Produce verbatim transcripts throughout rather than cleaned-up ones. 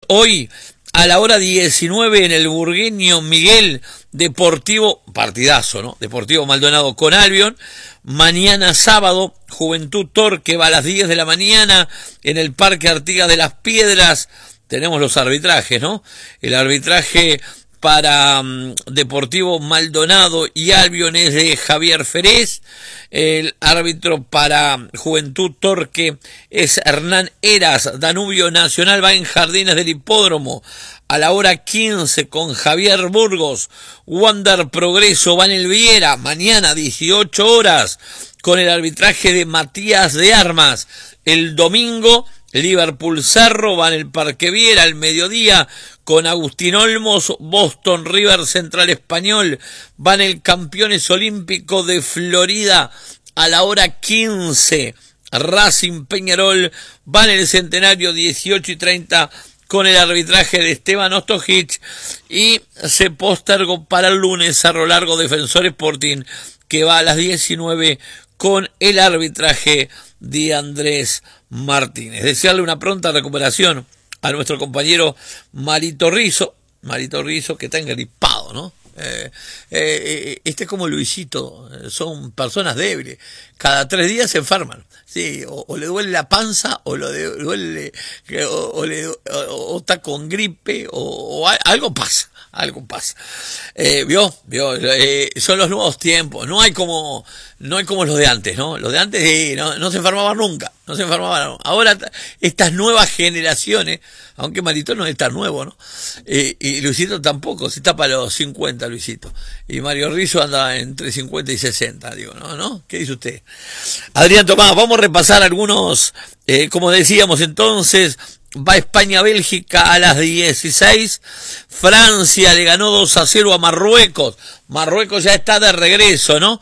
hoy a la hora diecinueve en el burgueño Miguel, Deportivo, partidazo, ¿no? Deportivo Maldonado con Albion. Mañana sábado, Juventud Torque va a las diez de la mañana en el Parque Artigas de las Piedras. Tenemos los arbitrajes, ¿no? El arbitraje para um, Deportivo Maldonado y Albion es de Javier Ferez. El árbitro para Juventud Torque es Hernán Eras. Danubio Nacional va en Jardines del Hipódromo a la hora quince con Javier Burgos. Wander Progreso va en el Viera mañana dieciocho horas con el arbitraje de Matías de Armas. El domingo Liverpool Cerro va en el Parque Viera al mediodía con Agustín Olmos. Boston River Central Español va en el Campeones Olímpico de Florida a la hora quince. Racing Peñarol va en el Centenario dieciocho y treinta con el arbitraje de Esteban Ostojic, y se postergó para el lunes Cerro Largo Defensor Sporting, que va a las diecinueve con el arbitraje de Andrés Martínez. Desearle una pronta recuperación a nuestro compañero Marito Rizzo, Marito Rizzo que está engripado, ¿no? Eh, eh, este es como Luisito, son personas débiles, cada tres días se enferman, sí, o, o le duele la panza, o le duele, o, o, le, o, o está con gripe, o, o algo pasa, algo pasa. Eh, vio, vio, eh, son los nuevos tiempos, no hay como, no hay como los de antes, ¿no? Los de antes eh, no, no se enfermaban nunca, no se enfermaban. Ahora estas nuevas generaciones, aunque Marito no es tan nuevo, ¿no? Eh, y Luisito tampoco, si está para los cincuenta, Luisito. Y Mario Rizzo anda entre cincuenta y sesenta, digo, ¿no? ¿No? ¿Qué dice usted? Adrián Tomás, vamos a repasar algunos, eh, como decíamos entonces, va España-Bélgica a las dieciséis, Francia le ganó dos a cero a Marruecos, Marruecos ya está de regreso, ¿no?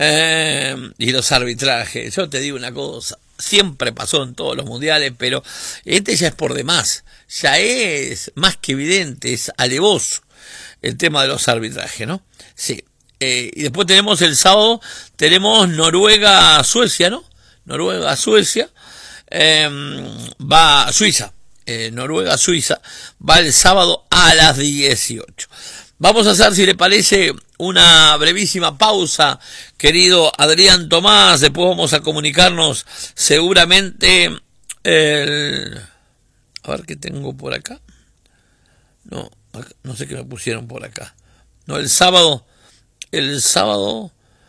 Eh, y los arbitrajes, yo te digo una cosa, siempre pasó en todos los mundiales, pero este ya es por demás, ya es más que evidente, es alevoso el tema de los arbitrajes, ¿no? Sí. Eh, y después tenemos el sábado, tenemos Noruega-Suecia, ¿no? Noruega-Suecia, eh, va Suiza, eh, Noruega-Suiza, va el sábado a las dieciocho. Vamos a hacer, si le parece, una brevísima pausa, querido Adrián Tomás, después vamos a comunicarnos seguramente el... A ver qué tengo por acá. No, no sé qué me pusieron por acá. No, el sábado... El sábado,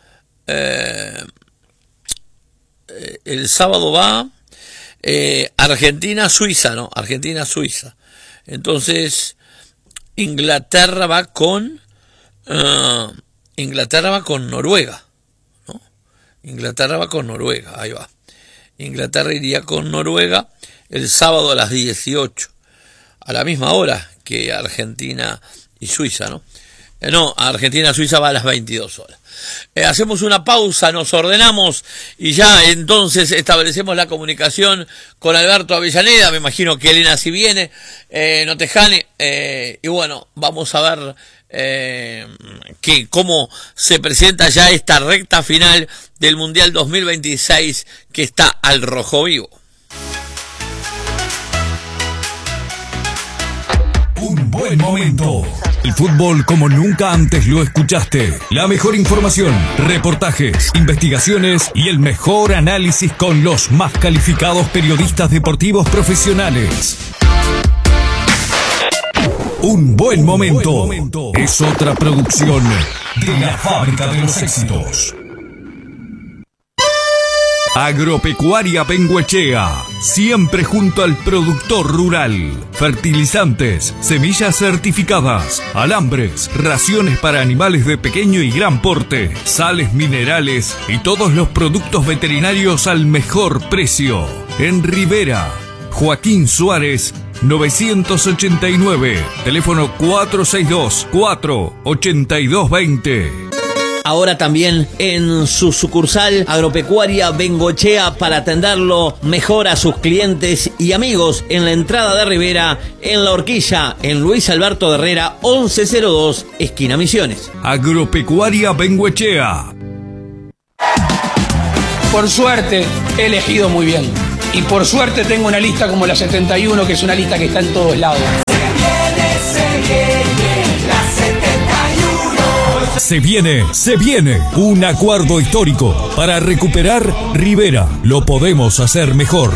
eh, el sábado va eh, Argentina-Suiza, ¿no? Argentina-Suiza. Entonces, Inglaterra va con, uh, Inglaterra va con Noruega, ¿no? Inglaterra va con Noruega, ahí va. Inglaterra iría con Noruega el sábado a las dieciocho, a la misma hora que Argentina y Suiza, ¿no? No, Argentina-Suiza va a las veintidós horas. Eh, hacemos una pausa, nos ordenamos y ya entonces establecemos la comunicación con Alberto Avellaneda. Me imagino que Elena si viene, eh, no te jane, eh, y bueno, vamos a ver eh, que, cómo se presenta ya esta recta final del Mundial dos mil veintiséis que está al rojo vivo. Un buen momento. El fútbol como nunca antes lo escuchaste. La mejor información, reportajes, investigaciones y el mejor análisis con los más calificados periodistas deportivos profesionales. Un buen momento. Un buen momento. Es otra producción de la Fábrica de los Éxitos. Agropecuaria Bengoechea, siempre junto al productor rural. Fertilizantes, semillas certificadas, alambres, raciones para animales de pequeño y gran porte, sales minerales y todos los productos veterinarios al mejor precio. En Rivera, Joaquín Suárez, novecientos ochenta y nueve, teléfono cuatro seis dos, cuatro ocho dos dos cero. Ahora también en su sucursal Agropecuaria Bengoechea para atenderlo mejor a sus clientes y amigos en la entrada de Rivera, en La Horquilla, en Luis Alberto de Herrera, once cero dos, esquina Misiones. Agropecuaria Bengoechea. Por suerte he elegido muy bien. Y por suerte tengo una lista como la setenta y uno, que es una lista que está en todos lados. Se viene, se viene un acuerdo histórico para recuperar Rivera. Lo podemos hacer mejor.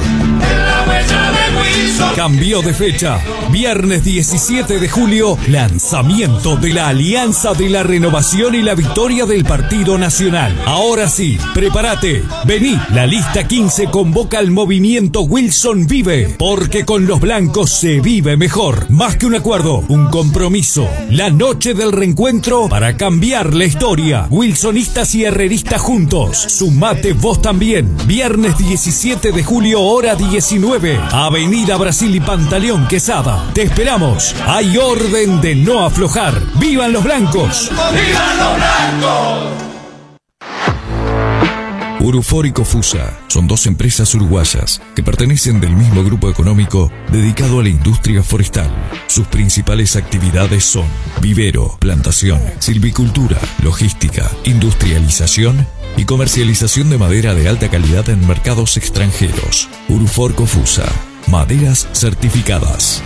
Cambió de fecha. Viernes diecisiete de julio, lanzamiento de la Alianza de la Renovación y la Victoria del Partido Nacional. Ahora sí, prepárate. Vení, la lista quince convoca al movimiento Wilson Vive, porque con los blancos se vive mejor. Más que un acuerdo, un compromiso. La noche del reencuentro para cambiar la historia. Wilsonistas y herreristas juntos. Sumate vos también. Viernes diecisiete de julio, hora diecinueve. Avenida Brasil y Pantaleón Quesada. Te esperamos. Hay orden de no aflojar. ¡Vivan los blancos! ¡Vivan los blancos! Urufor y Cofusa son dos empresas uruguayas que pertenecen del mismo grupo económico dedicado a la industria forestal. Sus principales actividades son vivero, plantación, silvicultura, logística, industrialización y comercialización de madera de alta calidad en mercados extranjeros. Urufor Cofusa, maderas certificadas.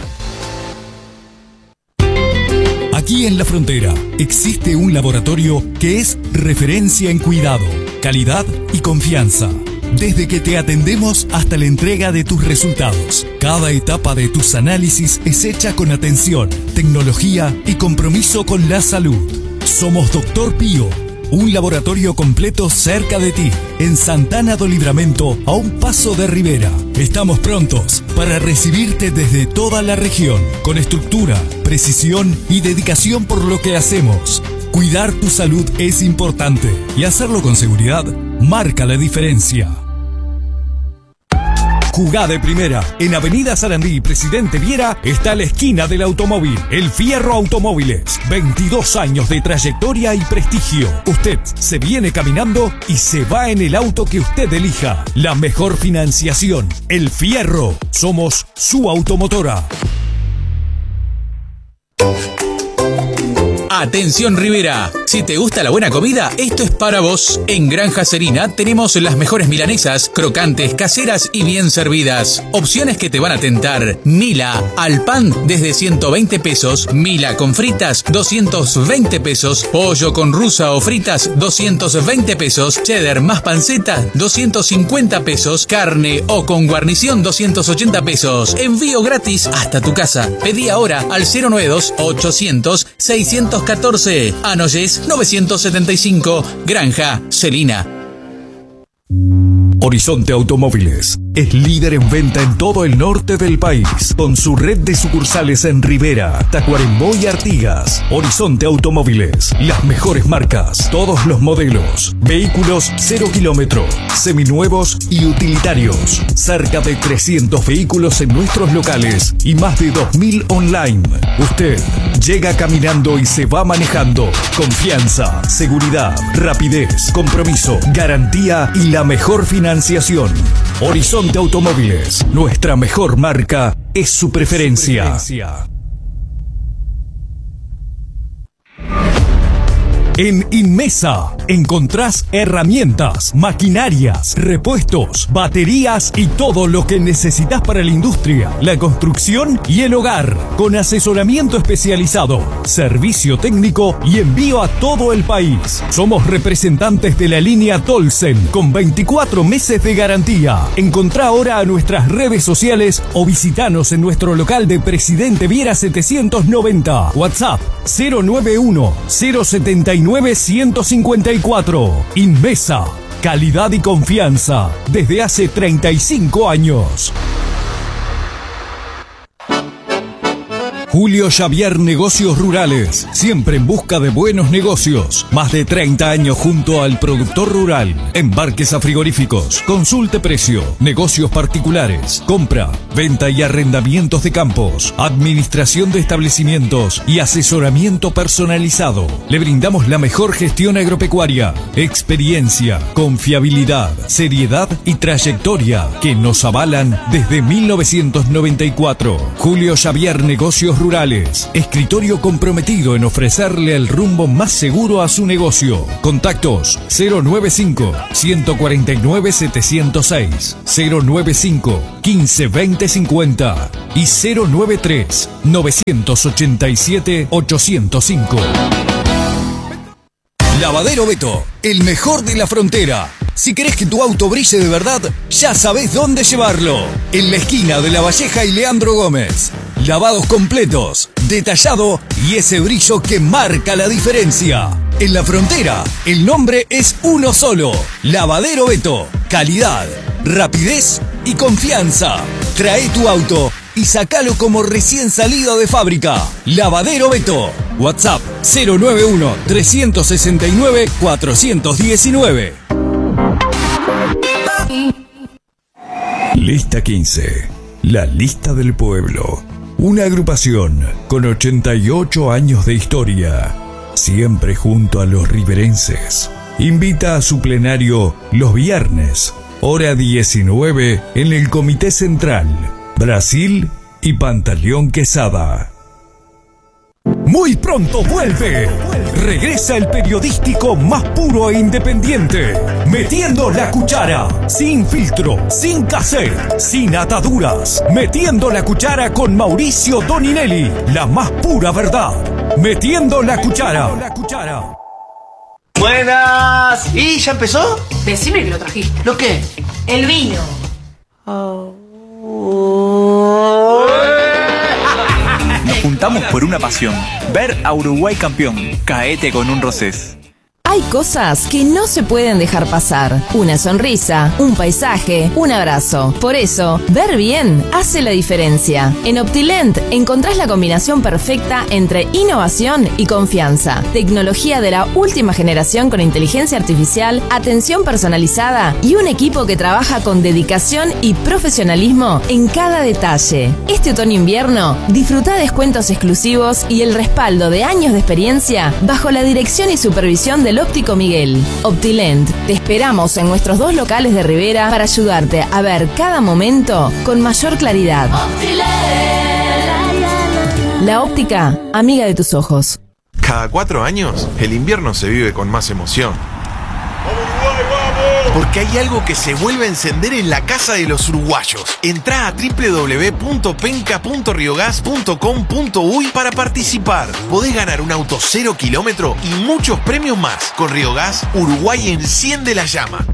Aquí en La Frontera existe un laboratorio que es referencia en cuidado, calidad y confianza. Desde que te atendemos hasta la entrega de tus resultados, cada etapa de tus análisis es hecha con atención, tecnología y compromiso con la salud. Somos Doctor Pío, un laboratorio completo cerca de ti, en Santana do Livramento, a un paso de Rivera. Estamos prontos para recibirte desde toda la región, con estructura, precisión y dedicación por lo que hacemos. Cuidar tu salud es importante y hacerlo con seguridad marca la diferencia. Jugá de primera. En Avenida Sarandí y Presidente Viera está la esquina del automóvil. El Fierro Automóviles. veintidós años de trayectoria y prestigio. Usted se viene caminando y se va en el auto que usted elija. La mejor financiación. El Fierro. Somos su automotora. Atención Rivera, si te gusta la buena comida, esto es para vos. En Granja Serina tenemos las mejores milanesas, crocantes, caseras y bien servidas. Opciones que te van a tentar. Mila al pan desde ciento veinte pesos, Mila con fritas doscientos veinte pesos, pollo con rusa o fritas doscientos veinte pesos, cheddar más panceta doscientos cincuenta pesos, carne o con guarnición doscientos ochenta pesos. Envío gratis hasta tu casa. Pedí ahora al cero noventa y dos, ochocientos, seiscientos catorce. Anoyes novecientos setenta y cinco. Granja Celina. Horizonte Automóviles es líder en venta en todo el norte del país, con su red de sucursales en Rivera, Tacuarembó y Artigas. Horizonte Automóviles, las mejores marcas, todos los modelos, vehículos cero kilómetro, seminuevos y utilitarios. Cerca de trescientos vehículos en nuestros locales y más de dos mil online. Usted llega caminando y se va manejando. Confianza, seguridad, rapidez, compromiso, garantía y la mejor financiación. Horizonte Automóviles, nuestra mejor marca es su preferencia. Su preferencia. En Inmesa encontrás herramientas, maquinarias, repuestos, baterías y todo lo que necesitas para la industria, la construcción y el hogar, con asesoramiento especializado, servicio técnico y envío a todo el país. Somos representantes de la línea Tolsen con veinticuatro meses de garantía. Encontrá ahora a nuestras redes sociales o visitanos en nuestro local de Presidente Viera setecientos noventa. WhatsApp cero nueve uno, cero setenta y nueve, ciento cincuenta y cuatro. Inmesa, calidad y confianza desde hace treinta y cinco años. Julio Xavier Negocios Rurales, siempre en busca de buenos negocios. Más de treinta años junto al productor rural. Embarques a frigoríficos, consulte precio, negocios particulares, compra, venta y arrendamientos de campos, administración de establecimientos y asesoramiento personalizado. Le brindamos la mejor gestión agropecuaria, experiencia, confiabilidad, seriedad y trayectoria que nos avalan desde mil novecientos noventa y cuatro. Julio Xavier Negocios Rurales. rurales. Escritorio comprometido en ofrecerle el rumbo más seguro a su negocio. Contactos cero noventa y cinco, ciento cuarenta y nueve, setecientos seis, cero noventa y cinco, quince, veinte, cincuenta y cero noventa y tres, novecientos ochenta y siete, ochocientos cinco. Lavadero Beto, el mejor de la frontera. Si querés que tu auto brille de verdad, ya sabés dónde llevarlo. En la esquina de La Valleja y Leandro Gómez. Lavados completos, detallado y ese brillo que marca la diferencia. En la frontera, el nombre es uno solo. Lavadero Beto. Calidad, rapidez y confianza. Trae tu auto y sacalo como recién salido de fábrica. Lavadero Beto. WhatsApp cero noventa y uno, trescientos sesenta y nueve, cuatrocientos diecinueve. Lista quince. La lista del pueblo. Una agrupación con ochenta y ocho años de historia. Siempre junto a los riverenses. Invita a su plenario los viernes, hora diecinueve, en el Comité Central. Brasil y Pantaleón Quesada. Muy pronto vuelve. Regresa el periodístico más puro e independiente. Metiendo la cuchara. Sin filtro, sin cassette, sin ataduras. Metiendo la cuchara con Mauricio Doninelli. La más pura verdad. Metiendo la cuchara. Buenas. ¿Y ya empezó? Decime que lo trajiste. ¿Lo qué? El vino. Oh. Nos juntamos por una pasión, ver a Uruguay campeón. Caete con un Rosés. Hay cosas que no se pueden dejar pasar. Una sonrisa, un paisaje, un abrazo. Por eso, ver bien hace la diferencia. En Optilent encontrás la combinación perfecta entre innovación y confianza. Tecnología de la última generación con inteligencia artificial, atención personalizada y un equipo que trabaja con dedicación y profesionalismo en cada detalle. Este otoño-invierno, disfruta descuentos exclusivos y el respaldo de años de experiencia bajo la dirección y supervisión del Óptico Miguel. Optilent, te esperamos en nuestros dos locales de Rivera para ayudarte a ver cada momento con mayor claridad. La óptica, amiga de tus ojos. Cada cuatro años, el invierno se vive con más emoción. Porque hay algo que se vuelve a encender en la casa de los uruguayos. Entrá a doble u doble u doble u punto penca punto riogas punto com punto uy para participar. Podés ganar un auto cero kilómetro y muchos premios más. Con Riogas, Uruguay enciende la llama.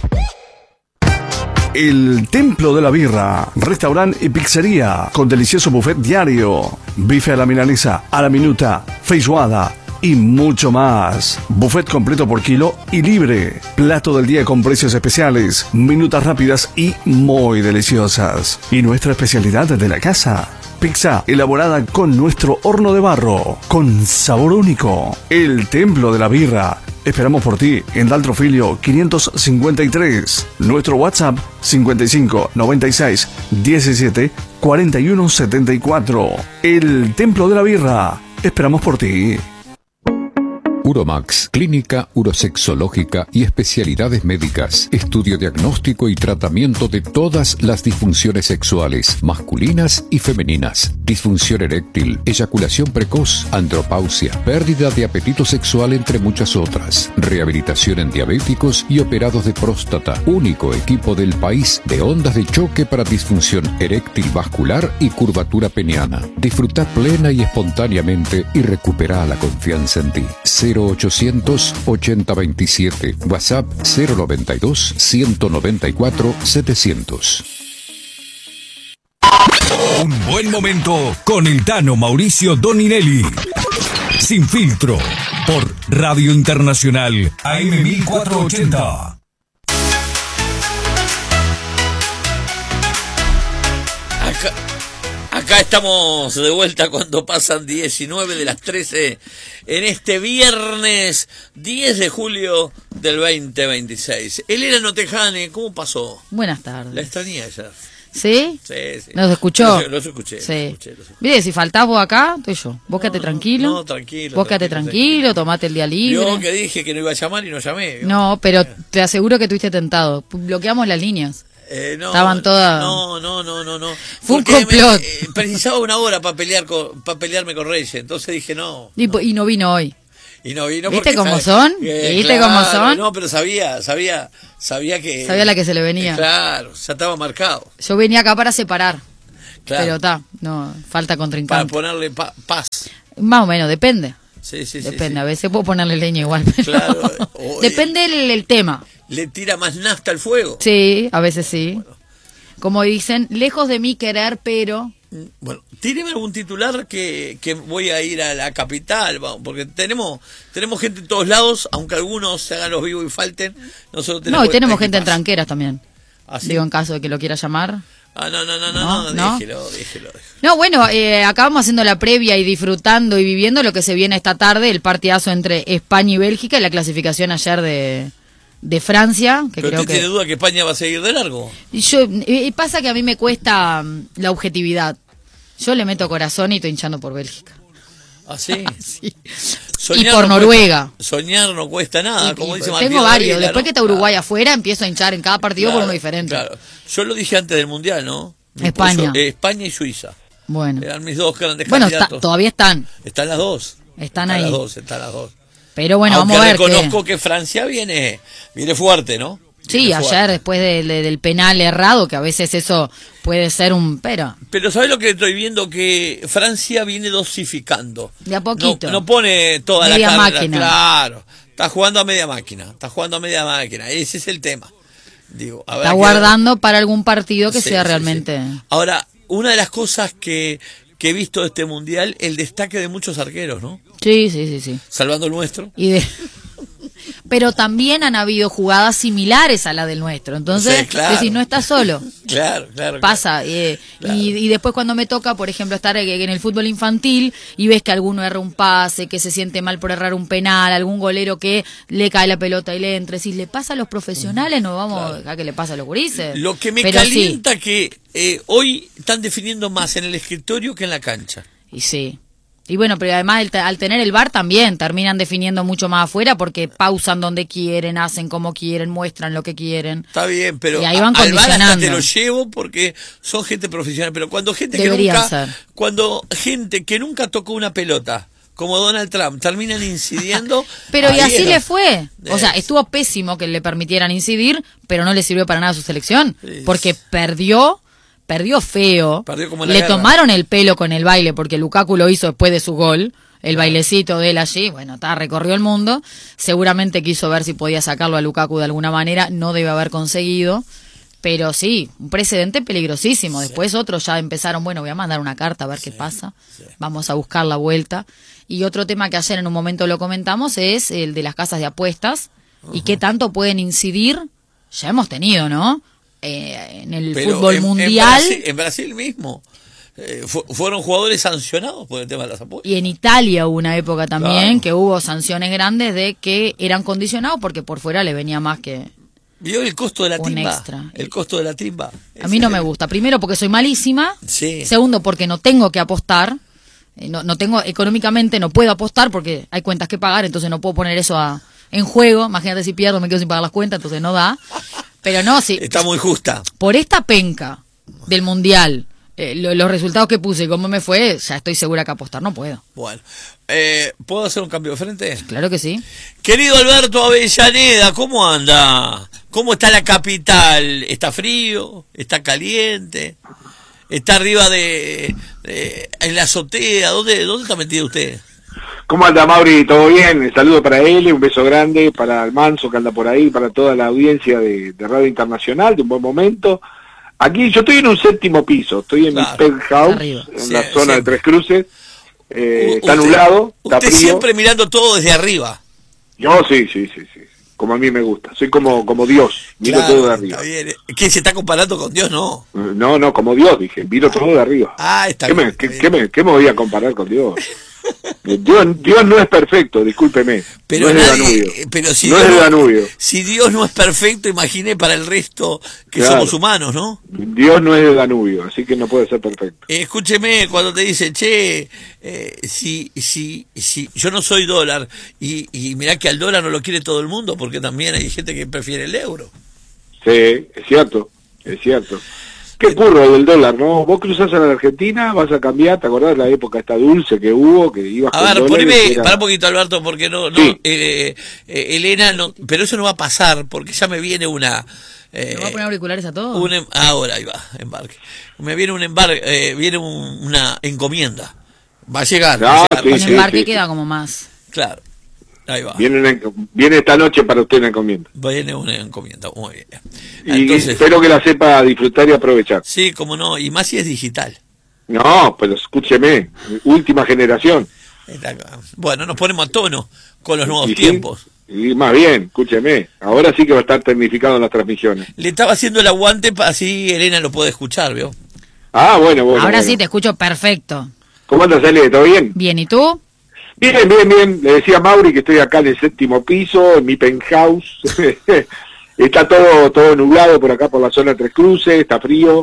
El Templo de la Birra, restaurante y pizzería, con delicioso buffet diario, bife a la milanesa, a la minuta, feijoada y mucho más. Buffet completo por kilo y libre. Plato del día con precios especiales, minutas rápidas y muy deliciosas. Y nuestra especialidad de la casa, pizza elaborada con nuestro horno de barro, con sabor único. El Templo de la Birra. Esperamos por ti en Daltrofilio quinientos cincuenta y tres. Nuestro WhatsApp cincuenta y cinco, noventa y seis, diecisiete, cuarenta y uno, setenta y cuatro. El Templo de la Birra. Esperamos por ti. Uromax, clínica urosexológica y especialidades médicas. Estudio diagnóstico y tratamiento de todas las disfunciones sexuales, masculinas y femeninas. Disfunción eréctil, eyaculación precoz, andropausia, pérdida de apetito sexual, entre muchas otras. Rehabilitación en diabéticos y operados de próstata. Único equipo del país de ondas de choque para disfunción eréctil vascular y curvatura peniana. Disfruta plena y espontáneamente y recupera la confianza en ti. cero ochocientos ochenta veintisiete. WhatsApp cero noventa y dos, ciento noventa y cuatro, setecientos. Un buen momento con el Tano Mauricio Doninelli. Sin filtro. Por Radio Internacional A M mil cuatrocientos ochenta. Acá, acá estamos de vuelta cuando pasan diecinueve de las trece en este viernes diez de julio del veinte veintiséis. Elena Notejane, ¿cómo pasó? Buenas tardes. La extrañé ayer. ¿Sí? Sí, sí. ¿Los escuchó? Los, los escuché. Sí. Los escuché, los escuché. Mire, si faltás vos acá, estoy yo. Vos quédate no, tranquilo. No, tranquilo. Vos quédate tranquilo, tranquilo, tomate el día libre. Yo que dije que no iba a llamar y no llamé. ¿Vio? No, pero te aseguro que tuviste tentado. Bloqueamos las líneas. Eh, no, Estaban todas... No, no, no, no, no. Fue un Porque complot. me, eh, precisaba una hora para pelear con, para pelearme con Reyes, entonces dije no. Y, y no vino hoy. Y no vino ¿Viste porque cómo sabe- son? Eh, ¿Viste claro, cómo son? No, pero sabía, sabía, sabía que... Sabía la que se le venía. Eh, claro, ya estaba marcado. Yo venía acá para separar. Claro. Pero está, no, falta Para contrincante. ponerle pa- paz. Más o menos, depende. Sí, sí, sí. Depende, sí. a veces puedo ponerle leña igual. Pero Claro. O- depende el, el tema. Le tira más nafta al fuego. Sí, a veces sí. Como dicen, lejos de mí querer, pero... Bueno, tíreme algún titular que, que voy a ir a la capital, vamos, porque tenemos tenemos gente en todos lados, aunque algunos se hagan los vivos y falten. Nosotros tenemos No, y tenemos gente en equipazo. tranqueras también. ¿Ah, sí? Digo, en caso de que lo quiera llamar. Ah, no, no, no, no, No, no, no. déjelo, déjelo, déjelo. No, bueno, eh, acabamos haciendo la previa y disfrutando y viviendo lo que se viene esta tarde, el partidazo entre España y Bélgica y la clasificación ayer de, de Francia, que ¿Pero creo usted que... tiene duda que España va a seguir de largo? Y Yo, eh, pasa que a mí me cuesta mm, la objetividad. Yo le meto corazón y estoy hinchando por Bélgica. ¿Ah, sí? Sí. Soñar Y por no Noruega. Cuesta, soñar no cuesta nada, Y- como y dice tengo Matías varios. Varela, Después ¿no? que está Uruguay afuera, empiezo a hinchar en cada partido por Claro, uno diferente. Claro. Yo lo dije antes del Mundial, ¿no? Mi España. pollo, eh, España y Suiza. Bueno, Eran mis dos grandes bueno está- candidatos. todavía están. Están las dos. Están Están ahí. las dos, están las dos. Pero bueno, Aunque vamos a ver. qué- reconozco que... Francia viene viene fuerte, ¿no? Sí, Viene ayer fuerte. después de- de- del penal errado, que a veces eso puede ser un... Pero, Pero ¿sabes lo que estoy viendo? Que Francia viene dosificando. de a poquito. No, no pone toda Media la carga. máquina. Claro. Está jugando a media máquina. Está jugando a media máquina. Ese es el tema. Digo, habrá Está que- guardando para algún partido que Sí, sea sí, realmente... sí. Ahora, una de las cosas que, que he visto de este mundial, el destaque de muchos arqueros, ¿no? Sí, sí, sí, sí. Salvando el nuestro. Y de... Pero también han habido jugadas similares a la del nuestro. Entonces, Sí, claro. decís, no estás solo. Claro, claro. Pasa. eh, Claro. y, y después cuando me toca, por ejemplo, estar en el fútbol infantil y ves que alguno erra un pase, que se siente mal por errar un penal, algún golero que le cae la pelota y le entra, si le pasa a los profesionales, no vamos a dejar que le pase a los gurises. Lo que me Pero sí, calienta que eh, hoy están definiendo más en el escritorio que en la cancha. y sí. Y bueno, pero además el te- al tener el V A R también terminan definiendo mucho más afuera porque pausan donde quieren, hacen como quieren, muestran lo que quieren. Está bien, pero Y ahí van a- al VAR hasta condicionando. te lo llevo porque son gente profesional. Pero cuando gente Deberían que nunca, ser. cuando gente que nunca tocó una pelota, como Donald Trump, terminan incidiendo. Pero y ahí así es- le fue. O sea, Es- estuvo pésimo que le permitieran incidir, pero no le sirvió para nada a su selección. Sí. Porque perdió, perdió feo. Perdió como en la Le guerra. tomaron el pelo con el baile, porque Lukaku lo hizo después de su gol. El bailecito de él allí, bueno, está, recorrió el mundo. Seguramente quiso ver si podía sacarlo a Lukaku de alguna manera. No debe haber conseguido. Pero sí, un precedente peligrosísimo. Después otros ya empezaron, bueno, voy a mandar una carta a ver qué pasa. Vamos a buscar la vuelta. Y otro tema que ayer en un momento lo comentamos es el de las casas de apuestas. Y qué tanto pueden incidir. Ya hemos tenido, ¿no? Eh, en el pero fútbol en- mundial. En Brasil, en Brasil mismo. eh, fu- fueron jugadores sancionados por el tema de las apuestas. Y en Italia hubo una época también Claro. que hubo sanciones grandes de que eran condicionados porque por fuera le venía más que... ¿Vio el costo de la Un timba? extra. El costo de la timba. A mí no me gusta. Primero porque soy malísima. Sí. Segundo porque no tengo que apostar. Eh, No, no tengo, económicamente no puedo apostar porque hay cuentas que pagar, entonces no puedo poner eso a, en juego. Imagínate si pierdo, me quedo sin pagar las cuentas, entonces no da. Pero no, sí. Está muy justa. Por esta penca del mundial, eh, lo- los resultados que puse y cómo me fue, ya estoy segura que apostar no puedo. Bueno, eh, ¿puedo hacer un cambio de frente? Claro que sí. Querido Alberto Avellaneda, ¿cómo anda? ¿Cómo está la capital? ¿Está frío? ¿Está caliente? ¿Está arriba de, de- en la azotea? ¿Dónde, dónde está metido usted? ¿Cómo anda, Mauri? ¿Todo bien? Un saludo para él, un beso grande para el Manso que anda por ahí, para toda la audiencia de, de Radio Internacional, de un buen momento. Aquí yo estoy en un séptimo piso, estoy en Claro. mi penthouse, Arriba. en Sí, la zona siempre. de Tres Cruces. Eh, U- está usted- nublado, está Usted frío. siempre mirando todo desde arriba. Yo sí, sí, sí, sí, como a mí me gusta. Soy como como Dios, miro Claro, todo de arriba. está bien. ¿Qué, se está comparando con Dios? No. No, no, como Dios, dije, miro todo de arriba. Ah, está ¿Qué bien. me, está qué, bien. qué me, qué me voy a comparar con Dios? Dios, Dios no es perfecto, discúlpeme. Pero, no es de nadie- Danubio. eh, pero si, no Dios es de Danubio. si Dios no es perfecto, imagine para el resto que Claro. somos humanos, ¿no? Dios no es de Danubio, así que no puede ser perfecto. Eh, escúcheme cuando te dicen, che, eh, si, si, si yo no soy dólar, y, y mirá que al dólar no lo quiere todo el mundo, porque también hay gente que prefiere el euro. Sí, es cierto, es cierto. Qué curro del dólar, ¿no? Vos cruzás a la Argentina, vas a cambiar, ¿te acordás de la época esta dulce que hubo, que ibas A con ver, dólares? poneme, Era... para un poquito, Alberto, porque no, no, Sí. eh, eh, Elena, no, pero eso no va a pasar, porque ya me viene una... Eh, ¿Me va a poner auriculares a todos? un em- ahora, ahí va, embarque. Me viene un embarque, eh, viene un- una encomienda. Va a llegar. va a Ah, llegar, sí, va a Un sí, llegar. embarque sí. queda como más. Claro, ahí va. Viene, una- viene esta noche para usted una encomienda. Viene una encomienda, muy bien. Y Entonces, espero que la sepa disfrutar y aprovechar. sí, como no, y más si es digital. No, pero escúcheme, última generación. Está acá. Bueno, nos ponemos a tono con los nuevos Y sí, tiempos. Y más bien, escúcheme, ahora sí que va a estar tecnificado en las transmisiones. Le estaba haciendo el aguante para así Elena lo puede escuchar, ¿vio? Ah, bueno, bueno. Ahora bueno. sí te escucho perfecto. ¿Cómo andas, Ale? ¿Todo bien? Bien, ¿y tú? Bien, bien, bien. Le decía a Mauri que estoy acá en el séptimo piso, en mi penthouse. Está todo todo nublado por acá, por la zona Tres Cruces, está frío.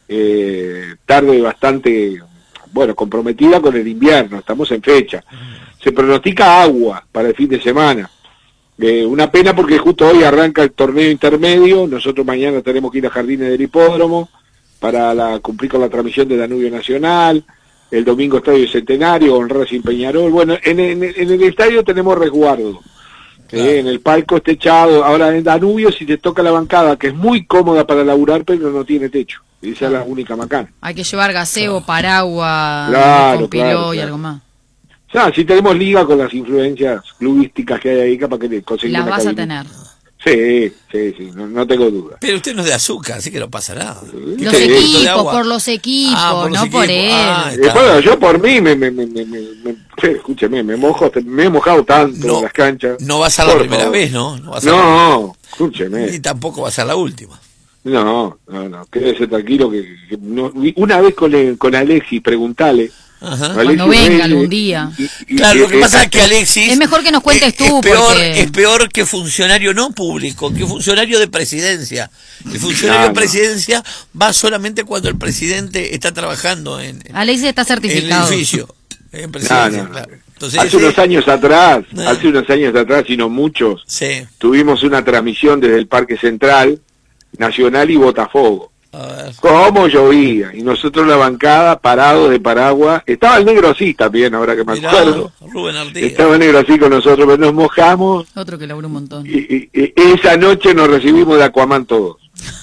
Eh, tarde bastante, bueno, comprometida con el invierno, estamos en fecha. Se pronostica agua para el fin de semana. Eh, una pena porque justo hoy arranca el torneo intermedio, nosotros mañana tenemos que ir a Jardines del Hipódromo para la, cumplir con la transmisión de Danubio Nacional, el domingo Estadio Centenario, con Racing Peñarol. Bueno, en, en, en el estadio tenemos resguardo, Claro. eh, en el palco está echado. Ahora en Danubio si te toca la bancada, que es muy cómoda para laburar, pero no tiene techo, esa es la única macana. Hay que llevar gaseo, paraguas, Claro, con piló claro, y claro. algo más. O sea, si tenemos liga con las influencias clubísticas que hay ahí, capaz que le conseguimos Las una vas a cabina. tener. Sí, sí, sí, no, no tengo duda. Pero usted no es de azúcar, así que no pasa nada. Los Sí. de equipos, agua. por los equipos, Ah, por los no por equipos. él. Ah, Eh, bueno, yo por mí, me, me, me, me, me, me- sí, escúcheme, me mojo, me he mojado tanto No, en las canchas. No va a ser la Por primera favor. vez, ¿no? No va a ser la- No, escúcheme. y tampoco va a ser la última. No, no, no, quédese tranquilo que, que no- una vez con, el- con Alexis, preguntale. Ajá. Alexis Cuando venga Reyes, algún día. y- y- Claro, y- lo que eh, pasa es que Alexis... Es mejor que nos cuentes es, tú, es peor, porque- es peor que funcionario no público, que funcionario de presidencia. El funcionario No, de no. presidencia va solamente cuando el presidente está trabajando en, en Alexis está el certificado. edificio. En presidencia, No, no, claro. Entonces, hace ese- unos años atrás, No. hace unos años atrás, y no muchos, Sí, tuvimos una transmisión desde el Parque Central, Nacional y Botafogo. a ver. Cómo llovía, y nosotros la bancada parados de paraguas, estaba el negro así también, ahora que me Mirá, acuerdo, Rubén Artigas. estaba el negro así con nosotros, pero nos mojamos, Otro que labura un montón. y, y- y esa noche nos recibimos de Aquaman todos.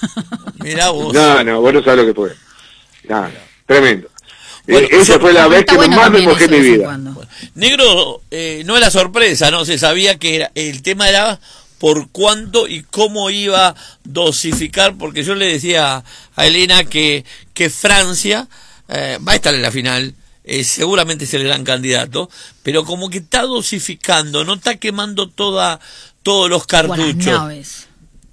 Mirá vos. No, no, vos no sabés lo que fue. No, tremendo. Bueno, Eh, esa yo- fue la vez Está que bueno más me también mojé eso en mi de vez en vida. cuando. Negro, eh, no era sorpresa, ¿no? Se sabía que era, el tema era por cuánto y cómo iba a dosificar, porque yo le decía a Elena que, que Francia eh, va a estar en la final, eh, seguramente es el gran candidato, pero como que está dosificando, no está quemando toda todos los Buenas cartuchos. naves.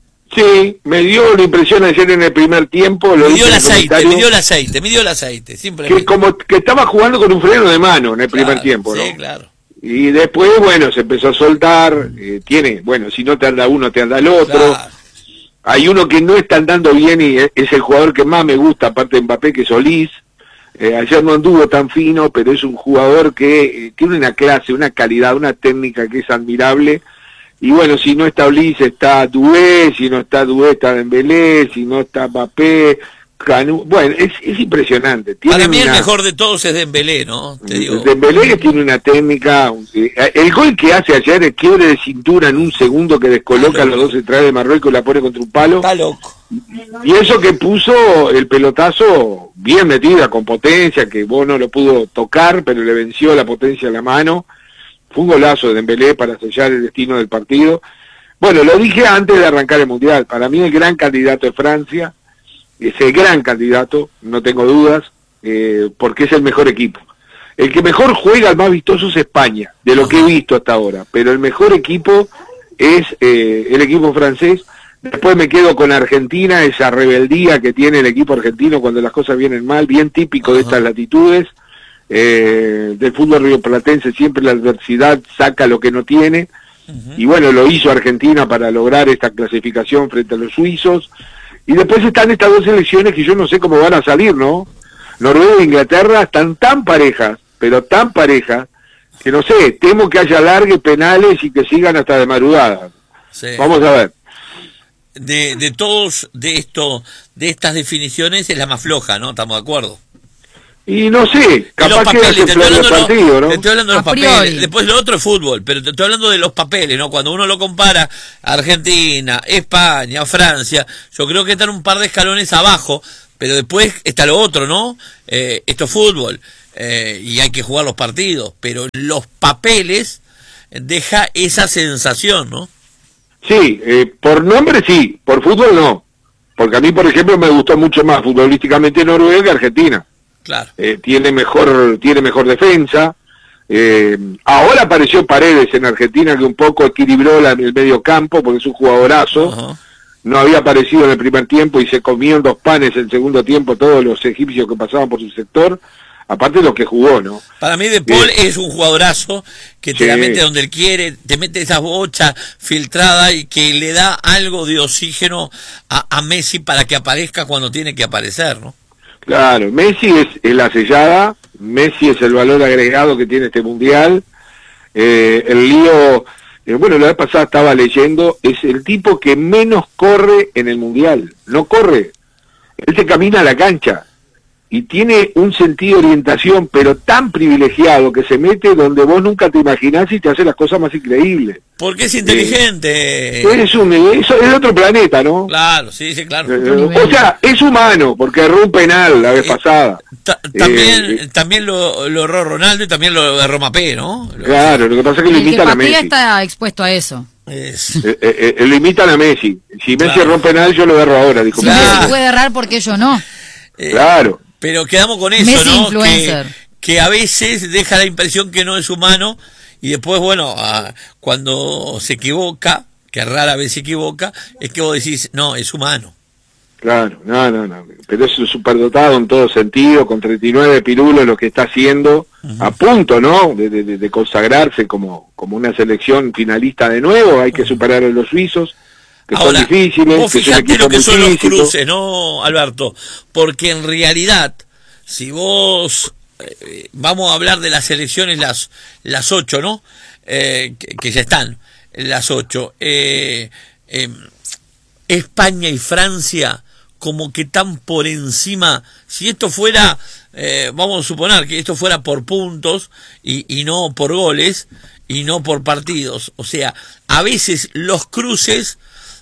Sí, me dio la impresión ayer en el primer tiempo, lo Me dije dio el en aceite, comentario, me dio el aceite, me dio el aceite, que simplemente. como que estaba jugando con un freno de mano en el primer Claro, tiempo, ¿no? Sí, claro. Y después, bueno, se empezó a soltar, eh, tiene, bueno, si no te anda uno, te anda el otro. Claro. Hay uno que no está andando bien y es es el jugador que más me gusta, aparte de Mbappé, que es Solís. Eh, ayer no anduvo tan fino, pero es un jugador que eh, tiene una clase, una calidad, una técnica que es admirable. Y bueno, si no está Solís, está Doué, si no está Doué, está Dembélé, si no está Mbappé, Canu. Bueno, es, es impresionante. Para Tienen mí el una- mejor de todos es Dembélé, ¿no? Te digo. Dembélé que tiene una técnica, eh, el gol que hace ayer, el quiebre de cintura en un segundo que descoloca a los dos centrales de Marruecos y la pone contra un palo. Está loco. Y eso que puso el pelotazo bien metida, con potencia, que vos no lo pudo tocar, pero le venció la potencia a la mano. Fue un golazo de Dembélé para sellar el destino del partido. Bueno, lo dije antes de arrancar el Mundial, para mí el gran candidato es Francia, es el gran candidato, no tengo dudas, eh, porque es el mejor equipo. El que mejor juega, el más vistoso es España, de lo que he visto hasta ahora, pero el mejor equipo es eh, el equipo francés. Después me quedo con Argentina, esa rebeldía que tiene el equipo argentino cuando las cosas vienen mal, bien típico de estas latitudes. Eh, del fútbol rioplatense siempre la adversidad saca lo que no tiene. Y bueno, lo hizo Argentina para lograr esta clasificación frente a los suizos. Y después están estas dos selecciones que yo no sé cómo van a salir, ¿no? Noruega e Inglaterra están tan parejas, pero tan parejas, que no sé, temo que haya largues, penales y que sigan hasta de madrugada. Sí. Vamos a ver. de, de todos de esto de estas definiciones es la más floja, ¿no? Estamos de acuerdo. Y no sé, capaz que es el plan del partido, ¿no? Te estoy hablando de los A priori. papeles. Después lo otro es fútbol, pero te estoy hablando de los papeles, ¿no? Cuando uno lo compara a Argentina, España, Francia, yo creo que están un par de escalones abajo, pero después está lo otro, ¿no? Eh, esto es fútbol, eh, y hay que jugar los partidos, pero los papeles deja esa sensación, ¿no? Sí, eh, por nombre sí, por fútbol no. Porque a mí, por ejemplo, me gustó mucho más futbolísticamente Noruega que Argentina. Claro. Eh, tiene mejor tiene mejor defensa. Eh, ahora apareció Paredes en Argentina, que un poco equilibró la, el medio campo, porque es un jugadorazo. Uh-huh. No había aparecido en el primer tiempo y se comió en dos panes en el segundo tiempo todos los egipcios que pasaban por su sector. Aparte de lo que jugó, ¿no? Para mí De Paul eh, es un jugadorazo que te sí. la mete donde él quiere, te mete esa bocha filtrada y que le da algo de oxígeno a, a Messi para que aparezca cuando tiene que aparecer, ¿no? Claro, Messi es, es la sellada, Messi es el valor agregado que tiene este mundial. Eh, el lío, eh, bueno, la vez pasada estaba leyendo, es el tipo que menos corre en el mundial, no corre, él se camina a la cancha. Y tiene un sentido de orientación, pero tan privilegiado que se mete donde vos nunca te imaginás y te hace las cosas más increíbles. Porque es inteligente. Eh, es, un, es, es de otro planeta, ¿no? Claro, sí, sí, claro. Eh, o sea, es humano, porque erró un penal la vez eh, pasada. Ta también eh, también lo, lo erró Ronaldo y también lo erró Mbappé, ¿no? Claro, lo que pasa es que lo imitan a Messi. Está expuesto a eso. Es... Eh, eh, eh, lo imitan a Messi. Si Messi claro. erró un penal, yo lo erro ahora, dijo. Si claro. Messi puede errar, porque yo no. Eh, claro. Pero quedamos con eso, Messi ¿no? Influencer. Que, que a veces deja la impresión que no es humano y después, bueno, a, cuando se equivoca, que rara vez se equivoca, es que vos decís, no, es humano. Claro, no, no, no. Pero es un superdotado en todo sentido, con treinta y nueve pirulos lo que está haciendo, uh-huh. a punto, ¿no? De, de, de consagrarse como, como una selección finalista de nuevo, hay que superar a los suizos. Que ahora, son difíciles, vos que fijate lo que son los físico. cruces, ¿no, Alberto? Porque en realidad, si vos, eh, vamos a hablar de las elecciones, las las ocho, ¿no? Eh, que, que ya están, las ocho. Eh, eh, España y Francia como que están por encima. Si esto fuera, eh, vamos a suponer que esto fuera por puntos y, y no por goles y no por partidos. O sea, a veces los cruces,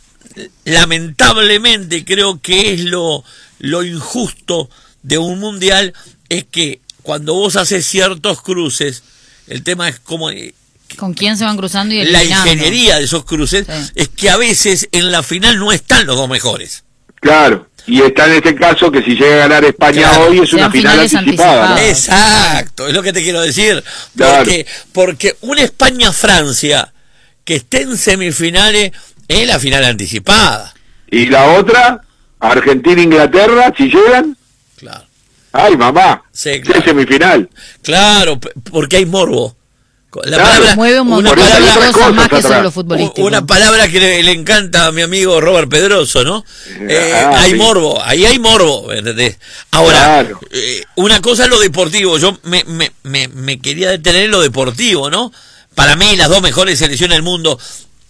lamentablemente creo que es lo, lo injusto de un mundial, es que cuando vos haces ciertos cruces, el tema es como con quién se van cruzando y la eliminando. ingeniería de esos cruces, sí. es que a veces en la final no están los dos mejores. Claro, y está en este caso que si llega a ganar España claro. hoy es Sean una final anticipada, ¿no? Exacto, es lo que te quiero decir, porque, claro. porque una España-Francia que esté en semifinales es la final anticipada. Y la otra, Argentina-Inglaterra, si llegan. Claro. Ay, mamá. Sí, claro. Es semifinal. Claro, porque hay morbo. La claro, palabra, mueve un montón de cosas, cosas más que solo lo futbolístico. Una palabra que le, le encanta a mi amigo Robert Pedroso, ¿no? Eh, ah, hay sí. morbo, ahí hay morbo, ¿entendés? Ahora, claro. eh, una cosa es lo deportivo, yo me, me, me, me quería detener en lo deportivo, ¿no? Para mí las dos mejores selecciones del mundo,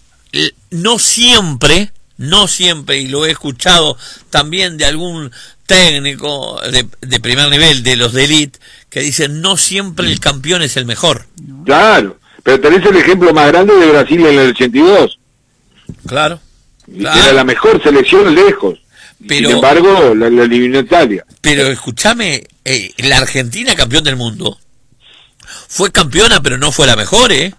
no siempre, no siempre, y lo he escuchado también de algún técnico de, de primer nivel, de los de élite, que dicen no siempre el campeón es el mejor. Claro, pero tenés el ejemplo más grande de Brasil en el ochenta y dos. Claro. claro. Era la mejor selección lejos. Pero, sin embargo, la, la eliminó Italia. Pero escúchame, eh, la Argentina, campeón del mundo, fue campeona, pero no fue la mejor, ¿eh?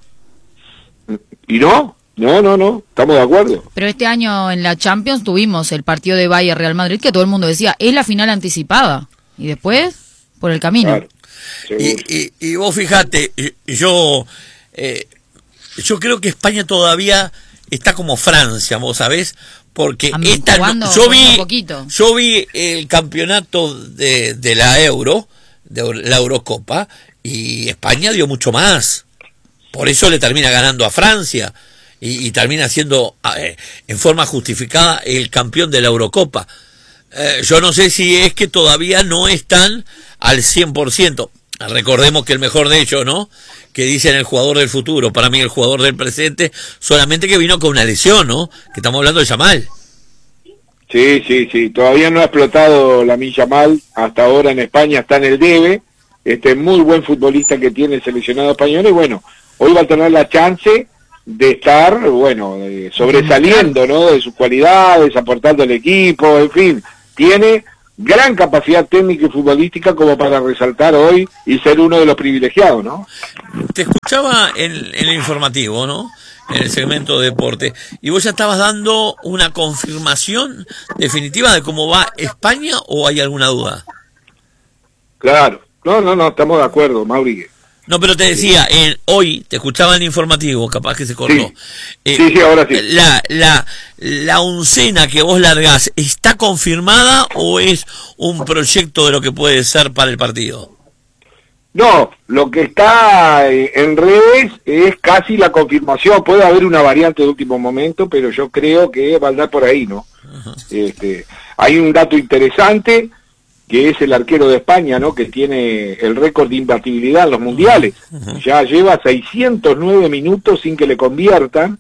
¿Y no? No, no, no, estamos de acuerdo. Pero este año en la Champions tuvimos el partido de Bayern-Real Madrid, que todo el mundo decía, es la final anticipada. Y después, por el camino. Claro, y, y, y vos fijate, yo, eh, yo creo que España todavía está como Francia, vos sabés, porque esta no, yo vi yo vi el campeonato de, de la Euro, de la Eurocopa, y España dio mucho más. Por eso le termina ganando a Francia. Y, y termina siendo eh, en forma justificada el campeón de la Eurocopa. Eh, yo no sé si es que todavía no están al cien por ciento. Recordemos que el mejor de ellos, ¿no? Que dicen el jugador del futuro, para mí el jugador del presente, solamente que vino con una lesión, ¿no? Que estamos hablando de Yamal. Sí, sí, sí, todavía no ha explotado la Lamine Yamal, hasta ahora en España está en el debe, este muy buen futbolista que tiene el seleccionado español, y bueno, hoy va a tener la chance de estar, bueno, eh, sobresaliendo, ¿no?, de sus cualidades, aportando al equipo, en fin, tiene gran capacidad técnica y futbolística como para resaltar hoy y ser uno de los privilegiados, ¿no? Te escuchaba en, en el informativo, ¿no?, en el segmento de deporte, y vos ya estabas dando una confirmación definitiva de cómo va España, ¿o hay alguna duda? Claro, no, no, no, estamos de acuerdo, Mauri. No, pero te decía, en, hoy te escuchaba en el informativo, capaz que se cortó. Sí, eh, sí, sí, ahora sí. La, la, la oncena que vos largás, ¿está confirmada o es un proyecto de lo que puede ser para el partido? No, lo que está en redes es casi la confirmación. Puede haber una variante de último momento, pero yo creo que va a andar por ahí, ¿no? Uh-huh. Este, hay un dato interesante, que es el arquero de España, ¿no?, que tiene el récord de imbatibilidad en los mundiales. Uh-huh. Ya lleva seiscientos nueve minutos sin que le conviertan,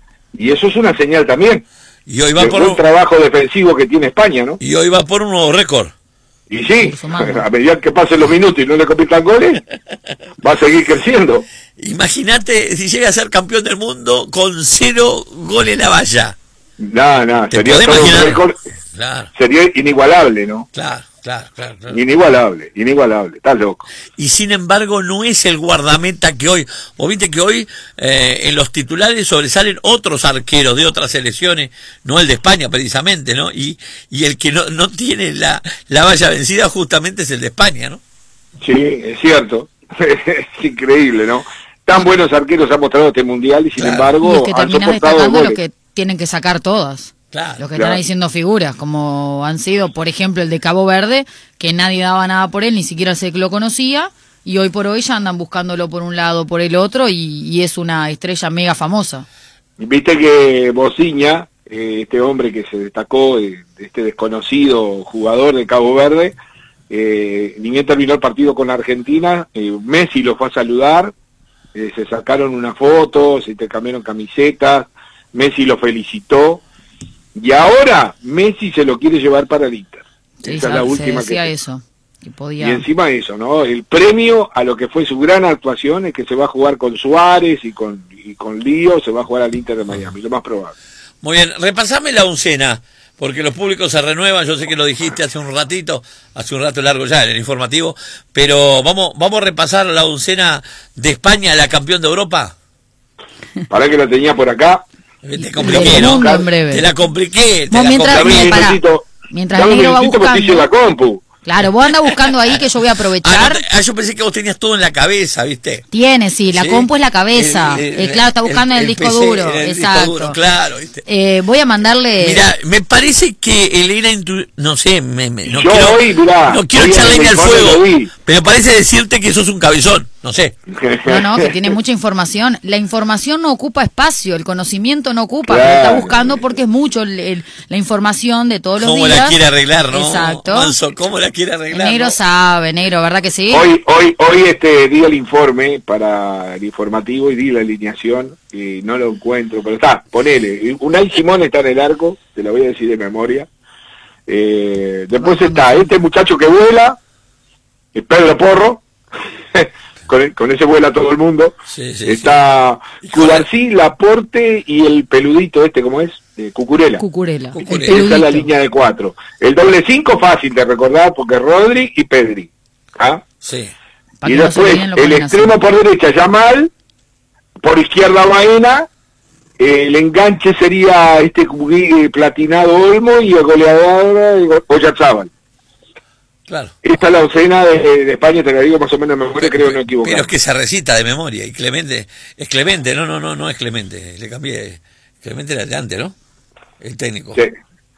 y eso es una señal también. Y hoy va del por buen un trabajo defensivo que tiene España, ¿no? Y hoy va por un nuevo récord. Y sí, a medida que pasen los minutos y no le conviertan goles, va a seguir creciendo. Imagínate si llega a ser campeón del mundo con cero goles en la valla. No, no, sería todo un récord, claro. Sería inigualable, ¿no? Claro, claro, claro, claro. Inigualable, inigualable, estás loco. Y sin embargo no es el guardameta que hoy, vos viste que hoy eh, en los titulares sobresalen otros arqueros de otras selecciones, no el de España precisamente, ¿no? Y y el que no no tiene la, la valla vencida justamente es el de España, ¿no? Sí, es cierto, es increíble, ¿no? Tan buenos arqueros han mostrado este mundial y sin claro. embargo y es que han terminás soportado destacando goles. lo que tienen que sacar todas. Claro, los que claro. están ahí siendo figuras, como han sido, por ejemplo, el de Cabo Verde, que nadie daba nada por él, ni siquiera se lo conocía, y hoy por hoy ya andan buscándolo por un lado, por el otro, y, y es una estrella mega famosa. Viste que Bociña, eh, este hombre que se destacó, de, de este desconocido jugador de Cabo Verde, eh, ni bien terminó el partido con Argentina, eh, Messi lo fue a saludar, eh, se sacaron una foto, se intercambiaron camisetas, Messi lo felicitó, y ahora Messi se lo quiere llevar para el Inter. Sí, Esa es la última se decía que eso. Que podía... Y encima eso, ¿no? El premio a lo que fue su gran actuación es que se va a jugar con Suárez y con y con Lío, se va a jugar al Inter de Miami, lo más probable. Muy bien, repasame la oncena, porque los públicos se renuevan, yo sé que lo dijiste hace un ratito, hace un rato largo ya en el informativo, pero vamos vamos a repasar la oncena de España, la campeón de Europa. Para que la tenía por acá. Te compliqué, ¿no? En breve. Te la compliqué. Te vos la mientras, compliqué. mira, para, mientras el negro va buscando. La compu. Claro, vos anda buscando ahí que yo voy a aprovechar. Ah, no, ah, yo pensé que vos tenías todo en la cabeza, ¿viste? Tiene, sí, la ¿Sí? compu es la cabeza. El, el, eh, claro, está buscando el, en el disco P C, duro. en el Exacto. Disco duro, claro, ¿viste? Eh, voy a mandarle. Mira, me parece que Elena Intu... no sé, me, me, no yo quiero, hoy, mirá, no quiero echar leña al fuego, pero parece decirte que sos un cabezón, no sé. No, no, que tiene mucha información. La información no ocupa espacio, el conocimiento no ocupa, claro. Pero está buscando porque es mucho el, el, la información de todos los ¿Cómo días. ¿Cómo la quiere arreglar, no? Exacto. Manso, ¿cómo la quiere arreglar? El negro ¿no? sabe, negro, ¿verdad que sí? Hoy, hoy, hoy este di el informe para el informativo y di la alineación y no lo encuentro, pero está, ponele. Unai Simón está en el arco, te lo voy a decir de memoria. Eh, después está este muchacho que vuela, Pedro Porro, con, con ese vuela todo el mundo. Sí, sí, está sí. Cubarsí, Laporte y el peludito este, ¿cómo es? Eh, Cucurella. Cucurella. Cucurella. Esa es la línea de cuatro. El doble cinco fácil de recordar porque Rodri y Pedri. ¿Ah? Sí. Y después el extremo por derecha Yamal, por izquierda Baena, el enganche sería este platinado Olmo y el goleador Oyarzábal. Claro. Esta es la oncena de, de España, te la digo más o menos de memoria, creo no equivocar. Pero es que se recita de memoria, y Clemente, es Clemente, no, no, no, no es Clemente, le cambié, Clemente era de antes, ¿no? El técnico. Sí.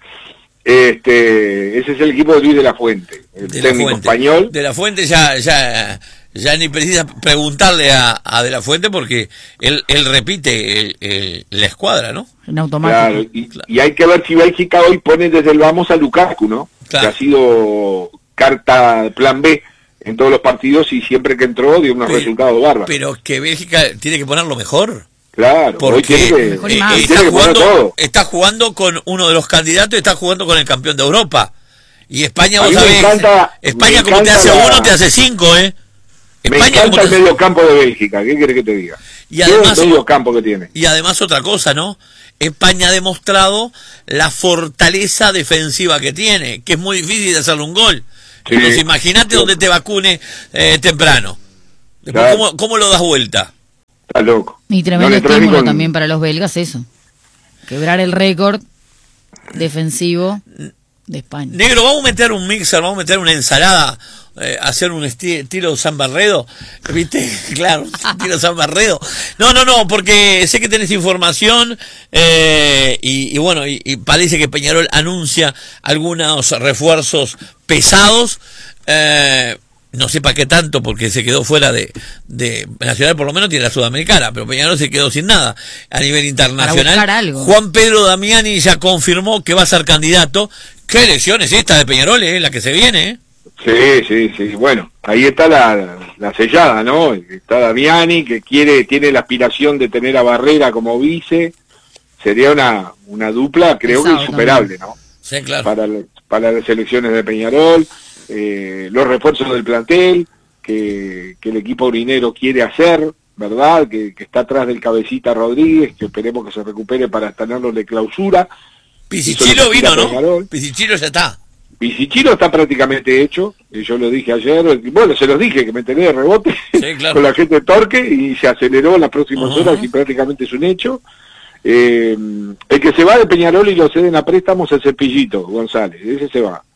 Este, ese es el equipo de Luis de la Fuente, el de técnico la Fuente. español. De la Fuente ya, ya, ya ni precisa preguntarle a, a De la Fuente porque él, él repite el, el, la escuadra, ¿no? En automático. Claro, y, claro. y hay que ver si Bélgica hoy pone desde el vamos a Lukaku, ¿no? Claro. Que ha sido carta plan B en todos los partidos y siempre que entró dio unos pero, resultados bárbaros. Pero que Bélgica tiene que ponerlo mejor. Claro, porque hoy tiene que, eh, tiene está, que poner jugando, todo. está jugando con uno de los candidatos y está jugando con el campeón de Europa. Y España, A vos mí me sabés, encanta- España me como te encanta hace la- uno, te hace cinco, ¿eh? Me España como encanta el te- medio campo de Bélgica, ¿qué querés que te diga? Y además, ¿Qué medio campo que tiene? y además otra cosa, ¿no? España ha demostrado la fortaleza defensiva que tiene, que es muy difícil de hacerle un gol. Sí. Entonces imagínate donde te vacune eh, temprano. Después, Claro. ¿cómo, ¿cómo lo das vuelta? Está loco. Y tremendo No le trae ni estímulo con- también para los belgas eso. Quebrar el récord defensivo de España. Negro, vamos a meter un mixer, vamos a meter una ensalada, eh, hacer un esti- tiro San Barredo, ¿viste? Claro, tiro San Barredo. No, no, no, porque sé que tenés información eh, y, y bueno, y, y parece que Peñarol anuncia algunos refuerzos pesados. Eh, no sé para qué tanto, porque se quedó fuera de, de Nacional, por lo menos tiene la Sudamericana, pero Peñarol se quedó sin nada a nivel internacional. Para buscar algo. Juan Pedro Damiani ya confirmó que va a ser candidato. ¿Qué elección es esta de Peñarol, eh? La que se viene, eh? Sí, sí, sí. Bueno, ahí está la, la sellada, ¿no? Está Damiani, que quiere, tiene la aspiración de tener a Barrera como vice. Sería una, una dupla, creo Pesado que insuperable, ¿no? Sí, claro. Para, la- para las elecciones de Peñarol, eh, los refuerzos del plantel, que, que el equipo urinero quiere hacer, ¿verdad? Que, que está atrás del Cabecita Rodríguez, que esperemos que se recupere para tenerlo de clausura. Pisichilo vino, ¿no? Peñarol. Pisichilo ya está. Pisichilo está prácticamente hecho, y yo lo dije ayer, y bueno, se los dije que me enteré de rebote Sí, claro. con la gente de Torque y se aceleró en las próximas Ajá. horas y prácticamente es un hecho. Eh, el que se va de Peñarol y lo ceden a préstamos es Cepillito González, ese se va.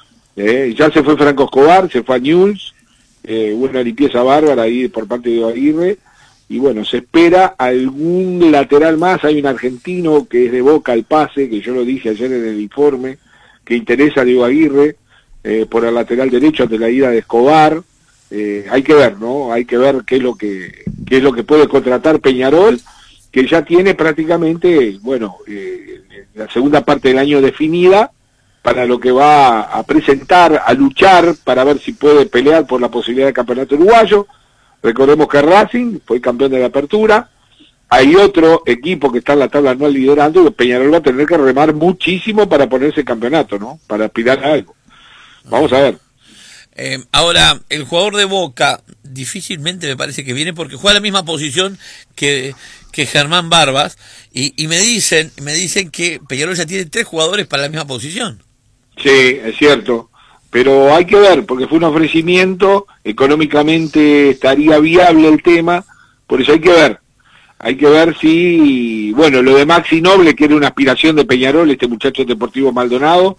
Eh, ya se fue Franco Escobar, se fue a Newell's, eh, hubo una limpieza bárbara ahí por parte de Aguirre, y bueno, se espera algún lateral más. Hay un argentino que es de Boca al pase, que yo lo dije ayer en el informe, que interesa a Diego Aguirre eh, por el lateral derecho ante la ida de Escobar. Eh, hay que ver, ¿no? Hay que ver qué es lo que qué es lo que puede contratar Peñarol, que ya tiene prácticamente, bueno, eh, la segunda parte del año definida para lo que va a presentar, a luchar para ver si puede pelear por la posibilidad de campeonato uruguayo. Recordemos que Racing fue campeón de la apertura. Hay otro equipo que está en la tabla anual liderando, y Peñarol va a tener que remar muchísimo para ponerse en campeonato, ¿no? Para aspirar a algo. Vamos a ver. Eh, ahora, el jugador de Boca difícilmente me parece que viene porque juega la misma posición que, que Germán Barbas, y, y me dicen me dicen que Peñarol ya tiene tres jugadores para la misma posición. Sí, es cierto. Pero hay que ver, porque fue un ofrecimiento, económicamente estaría viable el tema, por eso hay que ver. Hay que ver si, bueno, lo de Maxi Noble, que era una aspiración de Peñarol, este muchacho de Deportivo Maldonado,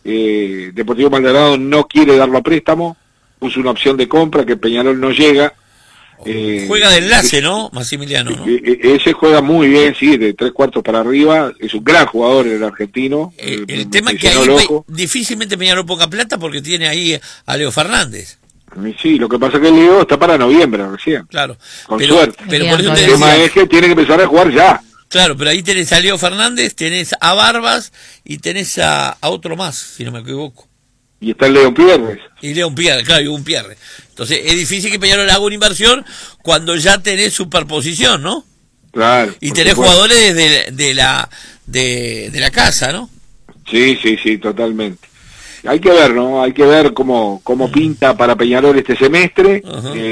eh, Deportivo Maldonado no quiere darlo a préstamo, puso una opción de compra que Peñarol no llega. Eh, Juega de enlace, ¿no? Maximiliano, ¿no? eh, eh, ese juega muy bien, sí, de tres cuartos para arriba, es un gran jugador el argentino. Eh, eh, el me- tema me es que llenó ahí el Pe- ojo. difícilmente Peñarol ponga plata porque tiene ahí a Leo Fernández. Sí, lo que pasa es que el Leo está para noviembre recién. Claro. Con pero, suerte. Pero por eso te El tema decía, es que tiene que empezar a jugar ya. claro, pero ahí tenés a Leo Fernández, tenés a Barbas y tenés a, a otro más, si no me equivoco. Y está el León Pierres. Y León Pierre, claro, y un Pierre. Entonces es difícil que Peñarol haga una inversión cuando ya tenés superposición, ¿no? Claro. Y por tenés supuesto. jugadores de, de la de, de la casa, ¿no? Sí, sí, sí, totalmente. Hay que ver, ¿no? Hay que ver cómo, cómo pinta para Peñarol este semestre.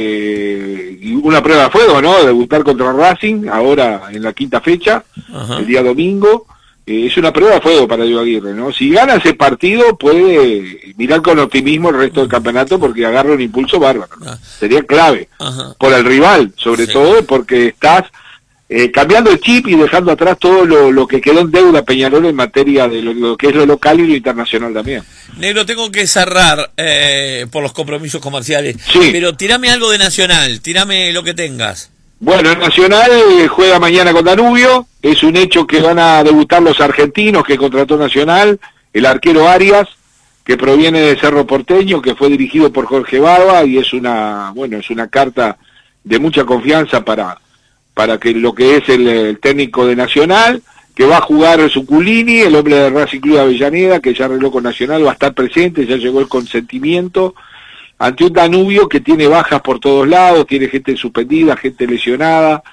Eh, y una prueba de fuego, ¿no? Debutar contra Racing, ahora en la quinta fecha, Ajá. el día domingo. Eh, es una prueba de fuego para Diego Aguirre, ¿no? Si gana ese partido, puede mirar con optimismo el resto del campeonato porque agarra un impulso bárbaro, ¿no? Sería clave. Ajá. Por el rival, sobre Sí. todo, porque estás eh, cambiando el chip y dejando atrás todo lo, lo que quedó en deuda Peñarol en materia de lo, lo que es lo local y lo internacional también. Negro, tengo que cerrar eh, por los compromisos comerciales. Sí. Pero tirame algo de Nacional, tirame lo que tengas. Bueno, el Nacional eh, juega mañana con Danubio, es un hecho que van a debutar los argentinos que contrató Nacional, el arquero Arias, que proviene de Cerro Porteño, que fue dirigido por Jorge Baba, y es una, bueno, es una carta de mucha confianza para, para que lo que es el, el técnico de Nacional, que va a jugar Zuculini, el hombre de Racing Club de Avellaneda, que ya arregló con Nacional, va a estar presente, ya llegó el consentimiento, ante un Danubio que tiene bajas por todos lados, tiene gente suspendida, gente lesionada,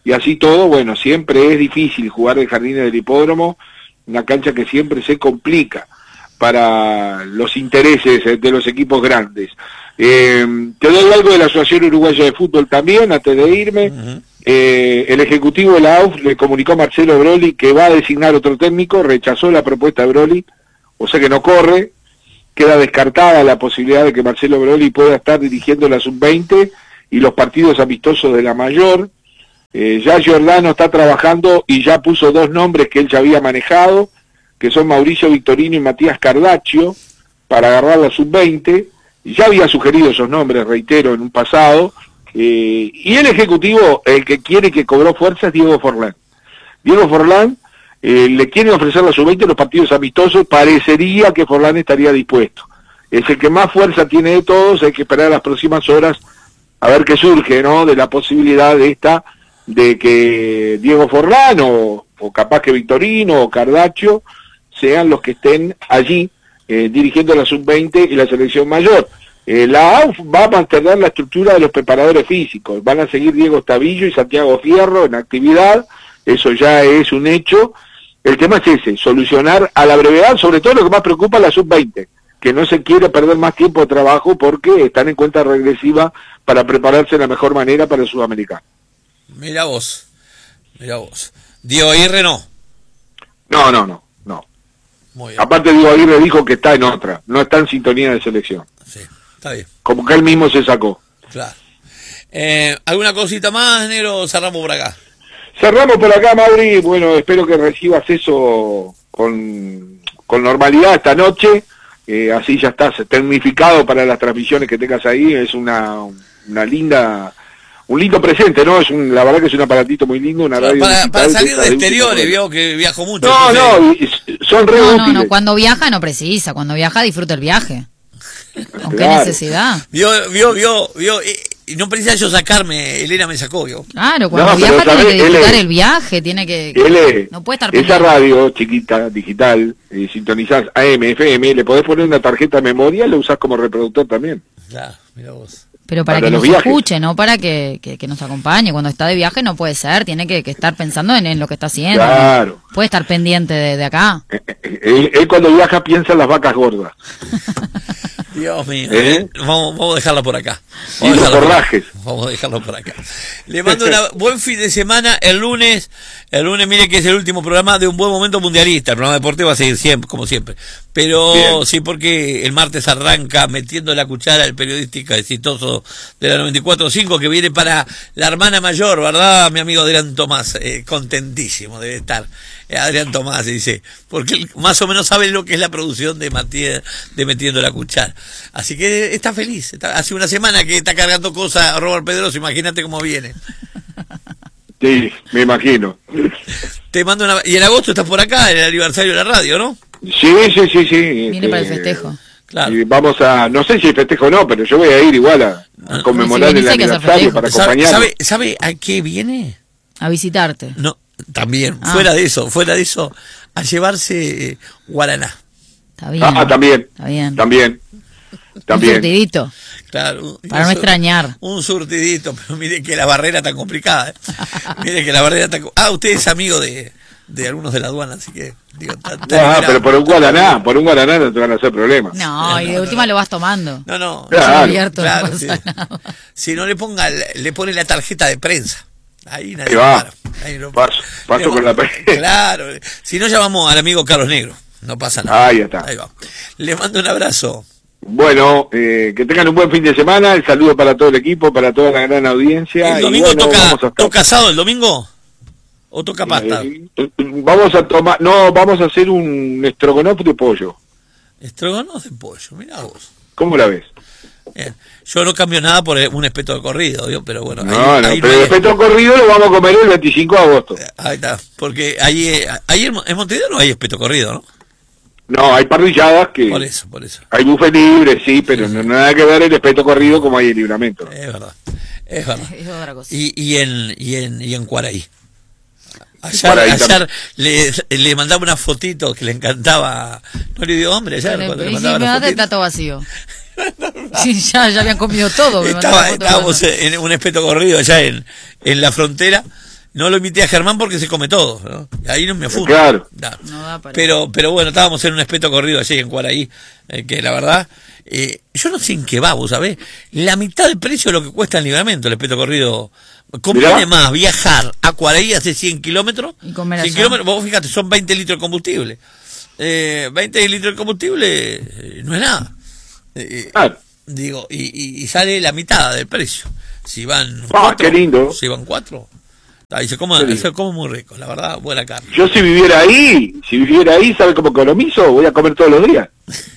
y así todo, bueno, siempre es difícil jugar en Jardines del Hipódromo, una cancha que siempre se complica para los intereses de los equipos grandes. Eh, te doy algo de la Asociación Uruguaya de Fútbol también, antes de irme. Uh-huh. eh, el ejecutivo de la A U F le comunicó a Marcelo Broli que va a designar otro técnico, rechazó la propuesta de Broli, o sea que no corre, queda descartada la posibilidad de que Marcelo Broli pueda estar dirigiendo la sub veinte y los partidos amistosos de la mayor. Eh, ya Giordano está trabajando y ya puso dos nombres que él ya había manejado, que son Mauricio Victorino y Matías Cardaccio, para agarrar la sub veinte. Ya había sugerido esos nombres, reitero, en un pasado, eh, y el ejecutivo, el que quiere que cobró fuerza es Diego Forlán. Diego Forlán eh, le quiere ofrecer la sub veinte en los partidos amistosos, parecería que Forlán estaría dispuesto. Es el que más fuerza tiene de todos, hay que esperar las próximas horas a ver qué surge, ¿no?, de la posibilidad de esta, de que Diego Forlán, o, o capaz que Victorino, o Cardaccio, sean los que estén allí, Eh, dirigiendo la sub veinte y la selección mayor. Eh, la A U F va a mantener la estructura de los preparadores físicos, van a seguir Diego Estavillo y Santiago Fierro en actividad, eso ya es un hecho. El tema es ese, solucionar a la brevedad, sobre todo lo que más preocupa a la sub veinte, que no se quiere perder más tiempo de trabajo porque están en cuenta regresiva para prepararse de la mejor manera para el sudamericano. Mira vos, mira vos. Diego Aguirre no. No, no, no. Aparte Diego Aguirre dijo que está en otra, no está en sintonía de selección. Sí, está bien. Como que él mismo se sacó. Claro. Eh, ¿Alguna cosita más, Negro? Cerramos por acá. Cerramos por acá, Mauri. Bueno, espero que recibas eso con, con normalidad esta noche. Eh, así ya estás tecnificado para las transmisiones que tengas ahí. Es una, una linda... Un lindo presente, ¿no? Es un, la verdad que es un aparatito muy lindo, una radio para, digital, para salir de, de exteriores, veo que viajo mucho. No, no, son re no, útiles. no, no, cuando viaja no precisa, cuando viaja disfruta el viaje. ¿Con claro. qué necesidad? Vio, vio, vio, vio, y no precisa yo sacarme, Elena me sacó, vio. Claro, cuando no, viaja tiene que disfrutar L, el viaje, tiene que... L, no puede estar esa pendiente. radio chiquita, digital, eh, sintonizás A M, F M, le podés poner una tarjeta de memoria, lo usás como reproductor también. Claro, mira vos. Pero para, para que nos viajes. escuche, no para que, que, que nos acompañe. Cuando está de viaje no puede ser, tiene que, que estar pensando en, en lo que está haciendo. Claro. ¿No? Puede estar pendiente de, de acá. Él, él cuando viaja piensa en las vacas gordas. Dios mío. ¿Eh? Vamos, vamos a dejarlo por acá. Vamos, y a dejarlo por, vamos a dejarlo por acá. Le mando un buen fin de semana. El lunes, el lunes mire que es el último programa de Un Buen Momento Mundialista. El programa deportivo va a seguir siempre, como siempre. Pero bien. Sí, porque el martes arranca metiendo la cuchara el periodística exitoso de la noventa y cuatro punto cinco que viene para la hermana mayor, ¿verdad? Mi amigo Adrián Tomás, eh, contentísimo debe estar. Eh, Adrián Tomás dice, porque él más o menos sabe lo que es la producción de, Matías, de Metiendo la Cuchara. Así que está feliz. Está, hace una semana que está cargando cosas Robert Pedroso, imagínate cómo viene. Sí, me imagino. Te mando una... Y en agosto estás por acá, en el aniversario de la radio, ¿no? Sí, sí, sí, sí. Viene este, para el festejo. Claro. Y vamos a, no sé si festejo o no, pero yo voy a ir igual a, a conmemorar no, si el aniversario para acompañar. ¿Sabe, ¿Sabe a qué viene? A visitarte. No, también, ah. fuera de eso, fuera de eso, a llevarse eh, guaraná. Está bien. Ah, también. Está bien. También. También. Un surtidito. Claro. Para no extrañar. Un surtidito, pero mire que la barrera está complicada. ¿eh? Mire que la barrera está... Ah, usted es amigo de, de algunos de la aduana, así que... Digo, ta, ta, ah, pero por un guaraná, por un guaraná no te van a hacer problemas. No, no y de no, última no. lo vas tomando. No, no. Claro, abierto, claro, no sí. Si no le ponga, le pone la tarjeta de prensa. Ahí nadie Ahí va. Para. Ahí no paso, paso con la prensa. Claro. Si no, llamamos al amigo Carlos Negro. No pasa nada. Ahí está. Ahí va. Le mando un abrazo. Bueno, eh, que tengan un buen fin de semana. El saludo para todo el equipo, para toda la gran audiencia. ¿El domingo y bueno, toca, toca asado el domingo? ¿O toca pasta? Eh, vamos a tomar, no, vamos a hacer un estrogonoff de pollo. Estrogonoff de pollo, mirá vos. ¿Cómo la ves? Bien. Yo no cambio nada por un espeto de corrido, ¿no? Pero bueno. No, ahí, no, ahí pero no el espeto de corrido lo vamos a comer el veinticinco de agosto. Ahí está, porque ahí, ahí en Montevideo no hay espeto corrido, ¿no? No, hay parrilladas que... Por eso, por eso. Hay buffet libre, sí, pero sí, sí. no nada que ver el espeto corrido como hay el Libramento. ¿no? Es verdad, es verdad. Es otra cosa. Y, y, en, y, en, y en Cuaraí. Ayer, ayer le, le mandaba una fotito que le encantaba. No le dio hambre ayer. Bueno, cuando y le si me das el plato vacío. Sí, ya, ya habían comido todo. Estaba, estábamos en un espeto corrido allá en, en la frontera. no lo invité a Germán porque se come todo, ¿no? Ahí no me afundo. Claro. Da. No da para Pero, pero bueno, estábamos en un espeto corrido allí en Cuaraí, eh, que la verdad, eh, yo no sé en qué va, vos sabés, la mitad del precio de lo que cuesta el Libramento, el espeto corrido. Conviene Mirá. más viajar a Cuaraí hace cien kilómetros, Y comer cien allá. kilómetros, vos fíjate, son veinte litros de combustible. Eh, veinte litros de combustible eh, no es nada. Eh, Claro. Digo, y, y, y sale la mitad del precio. Si van Ah, cuatro, qué lindo. si van cuatro, ahí se come, Qué lindo. se come muy rico, la verdad, buena carne. Yo si viviera ahí, si viviera ahí, ¿sabe cómo economizo? Voy a comer todos los días.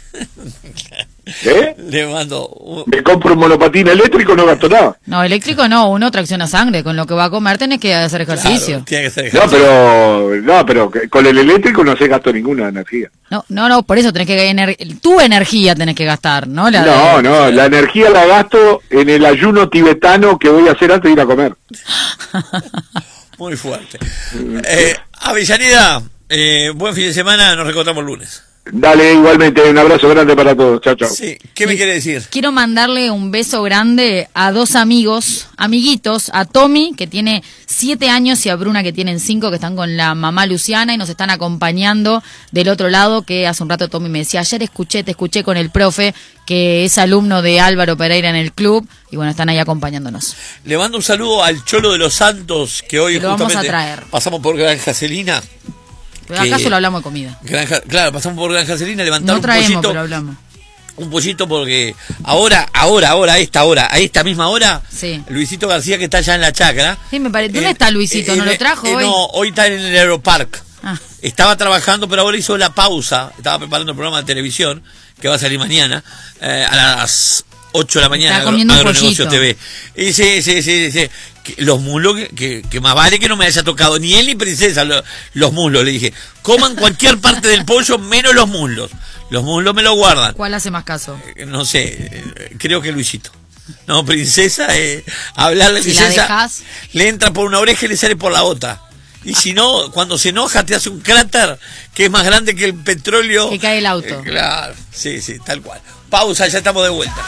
¿Eh? Le mando un- Me compro un monopatín eléctrico, no gasto nada. No, eléctrico no, uno tracciona sangre. Con lo que va a comer tenés que hacer ejercicio. Claro, tiene que ser No, ejercicio. pero no, pero que- con el eléctrico no se gasto ninguna energía. No, no, no, por eso tenés que ener- tu energía tenés que gastar, ¿no? La No, de- no, la energía la gasto en el ayuno tibetano que voy a hacer antes de ir a comer. Muy fuerte. Eh, Avellaneda, eh, buen fin de semana, nos reencontramos el lunes. Dale, igualmente, un abrazo grande para todos. Chao, chao. Sí, ¿qué me quiere decir? Quiero mandarle un beso grande a dos amigos, amiguitos, a Tommy, que tiene siete años, y a Bruna, que tienen cinco, que están con la mamá Luciana y nos están acompañando del otro lado, que hace un rato Tommy me decía, ayer escuché, te escuché con el profe, que es alumno de Álvaro Pereira en el club, y bueno, están ahí acompañándonos. Le mando un saludo al Cholo de los Santos, que hoy Que lo vamos justamente a traer. pasamos por Granja Celina. Pero Que- acá solo hablamos de comida. Granja, claro, pasamos por Granja Celina, levantar No un traemos, pollito. pero hablamos. Un pollito porque ahora, ahora, ahora, a esta hora, a esta misma hora, Sí. Luisito García, que está allá en la chacra. Sí, me parece. ¿Dónde eh, está Luisito? ¿No eh, lo trajo eh, hoy? No, hoy está en el Aeropark. Ah. Estaba trabajando, pero ahora hizo la pausa. Estaba preparando el programa de televisión que va a salir mañana eh, a las ocho de la mañana. Está comiendo un Agronegocios pollito. T V. Y sí, sí, sí, sí. Que los muslos, que, que, que más vale que no me haya tocado ni él ni Princesa lo- los muslos. Le dije, coman cualquier parte del pollo menos los muslos. Los muslos me lo guardan. ¿Cuál hace más caso? Eh, No sé, eh, creo que Luisito. No, Princesa, eh, hablarle a Si la Princesa, dejás. le entra por una oreja y le sale por la otra. Y si no, cuando se enoja te hace un cráter que es más grande que el petróleo. Que cae el auto. Eh, claro, sí, sí, tal cual. Pausa, ya estamos de vuelta.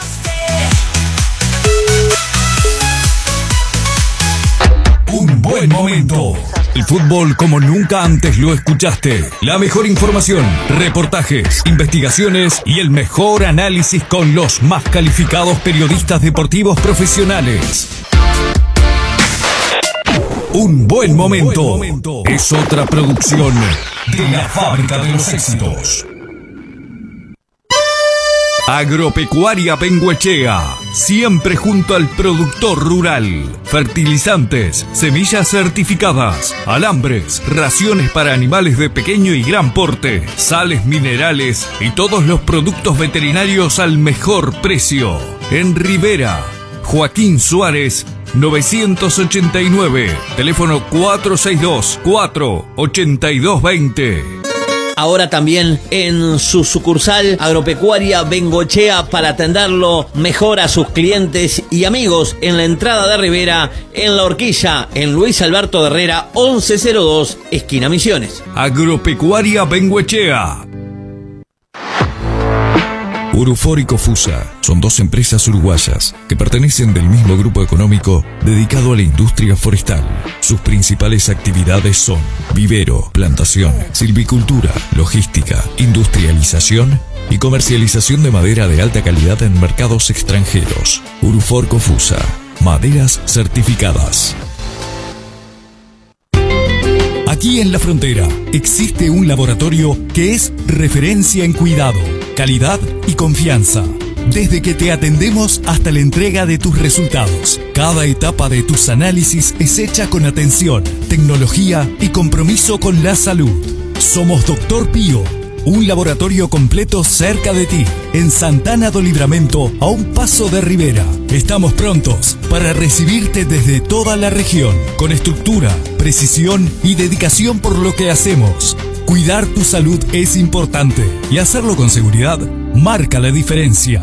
Un buen momento. El fútbol como nunca antes lo escuchaste. La mejor información, reportajes, investigaciones y el mejor análisis con los más calificados periodistas deportivos profesionales. Un buen momento es otra producción de la Fábrica de los Éxitos. Agropecuaria Bengoechea, siempre junto al productor rural. Fertilizantes, semillas certificadas, alambres, raciones para animales de pequeño y gran porte, sales minerales y todos los productos veterinarios al mejor precio. En Rivera, Joaquín Suárez, novecientos ochenta y nueve, teléfono cuatro seis dos, cuatro ocho dos dos cero. Ahora también en su sucursal Agropecuaria Bengoechea para atenderlo mejor a sus clientes y amigos en la entrada de Rivera, en La Horquilla, en Luis Alberto de Herrera, once cero dos, esquina Misiones. Agropecuaria Bengoechea. Urufor y Cofusa son dos empresas uruguayas que pertenecen del mismo grupo económico dedicado a la industria forestal. Sus principales actividades son vivero, plantación, silvicultura, logística, industrialización y comercialización de madera de alta calidad en mercados extranjeros. Urufor Cofusa, maderas certificadas. Aquí en la frontera existe un laboratorio que es referencia en cuidado, calidad y confianza. Desde que te atendemos hasta la entrega de tus resultados, cada etapa de tus análisis es hecha con atención, tecnología y compromiso con la salud. Somos Doctor Pío, un laboratorio completo cerca de ti, en Santana do Livramento, a un paso de Rivera. Estamos prontos para recibirte desde toda la región, con estructura, precisión y dedicación por lo que hacemos. Cuidar tu salud es importante y hacerlo con seguridad marca la diferencia.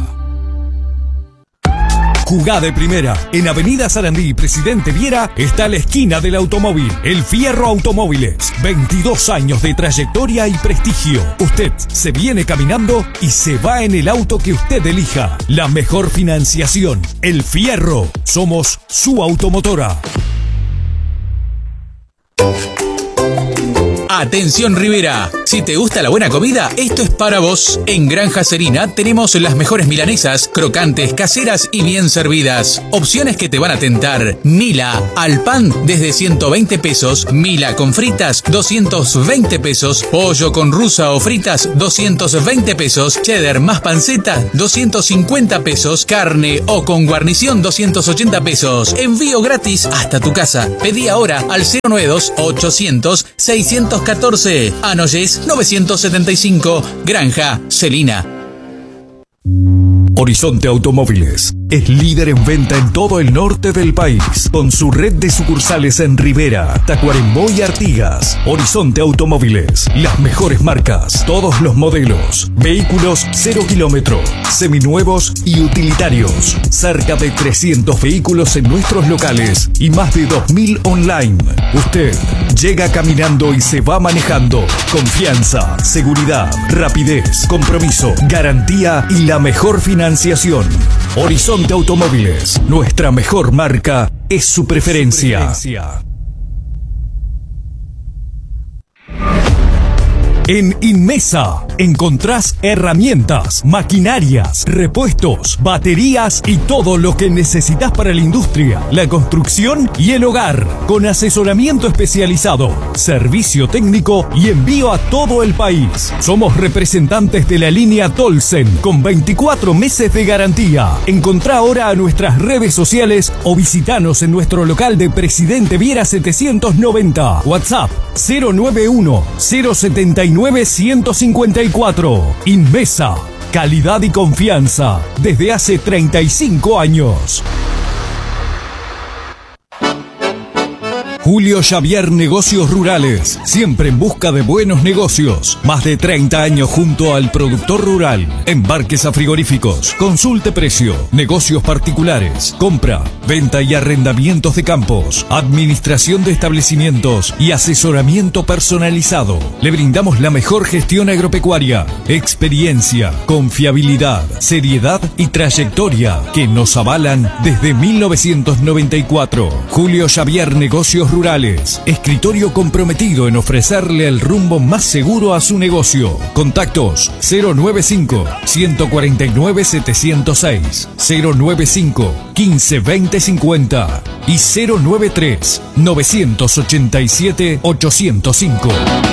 Jugá de primera. En Avenida Sarandí, Presidente Viera, está la esquina del automóvil. El Fierro Automóviles. veintidós años de trayectoria y prestigio. Usted se viene caminando y se va en el auto que usted elija. La mejor financiación. El Fierro. Somos su automotora. Atención Rivera, si te gusta la buena comida, esto es para vos. En Granja Serina tenemos las mejores milanesas, crocantes, caseras y bien servidas. Opciones que te van a tentar. Mila al pan desde ciento veinte pesos, Mila con fritas doscientos veinte pesos, pollo con rusa o fritas doscientos veinte pesos, cheddar más panceta doscientos cincuenta pesos, carne o con guarnición doscientos ochenta pesos. Envío gratis hasta tu casa. Pedí ahora al cero noventa y dos ochocientos seiscientos catorce. Anoyes novecientos setenta y cinco. Granja Celina. Horizonte Automóviles es líder en venta en todo el norte del país, con su red de sucursales en Rivera, Tacuarembó y Artigas. Horizonte Automóviles, las mejores marcas, todos los modelos, vehículos cero kilómetro, seminuevos y utilitarios. Cerca de trescientos vehículos en nuestros locales y más de dos mil online. Usted llega caminando y se va manejando. Confianza, seguridad, rapidez, compromiso, garantía y la mejor financiación. Horizonte Automóviles, nuestra mejor marca es su preferencia. En Inmesa encontrás herramientas, maquinarias, repuestos, baterías y todo lo que necesitas para la industria, la construcción y el hogar, con asesoramiento especializado, servicio técnico y envío a todo el país. Somos representantes de la línea Tolsen con veinticuatro meses de garantía. Encontrá ahora a nuestras redes sociales o visitanos en nuestro local de Presidente Viera setecientos noventa. WhatsApp cero nueve uno cero setenta y nueve ciento cincuenta y cuatro. Inmesa, calidad y confianza desde hace treinta y cinco años. Julio Xavier Negocios Rurales, siempre en busca de buenos negocios. Más de treinta años junto al productor rural. Embarques a frigoríficos, consulte precio, negocios particulares, compra, venta y arrendamientos de campos, administración de establecimientos y asesoramiento personalizado. Le brindamos la mejor gestión agropecuaria, experiencia, confiabilidad, seriedad y trayectoria que nos avalan desde mil novecientos noventa y cuatro. Julio Xavier Negocios Rurales, escritorio comprometido en ofrecerle el rumbo más seguro a su negocio. Contactos cero noventa y cinco, ciento cuarenta y nueve, setecientos seis, cero noventa y cinco, quince, veinte, cincuenta y cero noventa y tres, novecientos ochenta y siete, ochocientos cinco.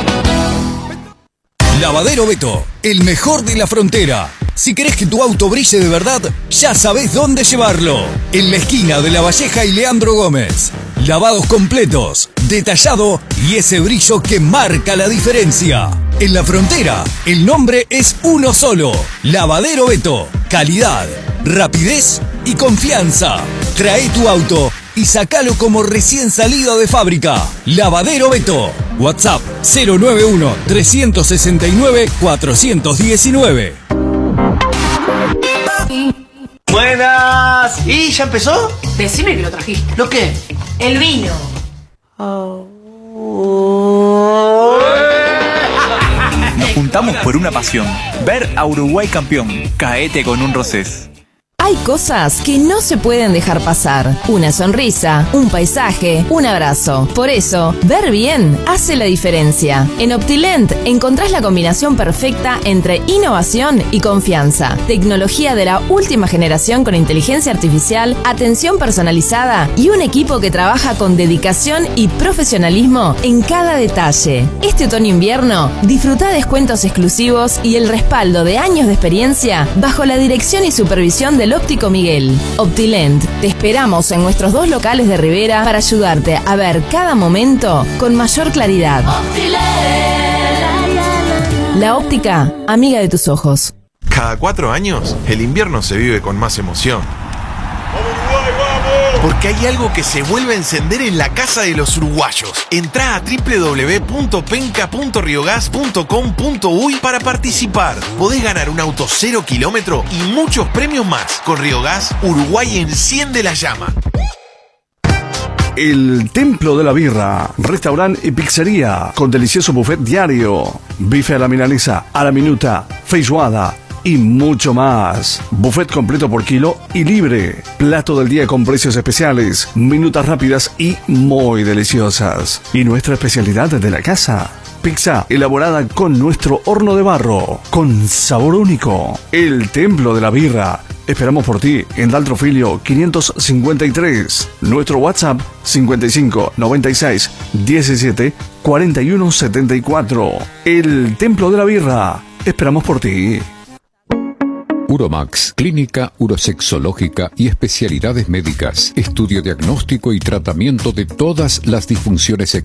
Lavadero Beto, el mejor de la frontera. Si querés que tu auto brille de verdad, ya sabés dónde llevarlo. En la esquina de La Valleja y Leandro Gómez. Lavados completos, detallado y ese brillo que marca la diferencia. En la frontera, el nombre es uno solo. Lavadero Beto. Calidad, rapidez y confianza. Trae tu auto y sacalo como recién salido de fábrica. Lavadero Beto. WhatsApp cero nueve uno, tres seis nueve, cuatro uno nueve. Buenas. ¿Y ya empezó? Decime que lo trajiste. ¿Lo qué? El vino. Nos juntamos por una pasión. Ver a Uruguay campeón. Caete con un rosés. Hay cosas que no se pueden dejar pasar. Una sonrisa, un paisaje, un abrazo. Por eso, ver bien hace la diferencia. En Optilent encontrás la combinación perfecta entre innovación y confianza. Tecnología de la última generación con inteligencia artificial, atención personalizada y un equipo que trabaja con dedicación y profesionalismo en cada detalle. Este otoño-invierno, disfruta descuentos exclusivos y el respaldo de años de experiencia bajo la dirección y supervisión del Óptico Miguel. Optilent, te esperamos en nuestros dos locales de Rivera para ayudarte a ver cada momento con mayor claridad. La óptica, amiga de tus ojos. Cada cuatro años, el invierno se vive con más emoción. Porque hay algo que se vuelve a encender en la casa de los uruguayos. Entrá a doble u doble u doble u punto penca punto riogas punto com punto uy para participar. Podés ganar un auto cero kilómetro y muchos premios más. Con Riogas, Uruguay enciende la llama. El Templo de la Birra, restaurante y pizzería, con delicioso buffet diario, bife a la milanesa, a la minuta, feijoada y mucho más. Buffet completo por kilo y libre. Plato del día con precios especiales, minutas rápidas y muy deliciosas. Y nuestra especialidad de la casa: pizza elaborada con nuestro horno de barro, con sabor único. El Templo de la Birra. Esperamos por ti en Daltrofilio quinientos cincuenta y tres. Nuestro WhatsApp cincuenta y cinco noventa y seis diecisiete cuarenta y uno setenta y cuatro. El Templo de la Birra. Esperamos por ti. Uromax, clínica urosexológica y especialidades médicas, estudio diagnóstico y tratamiento de todas las disfunciones sexuales.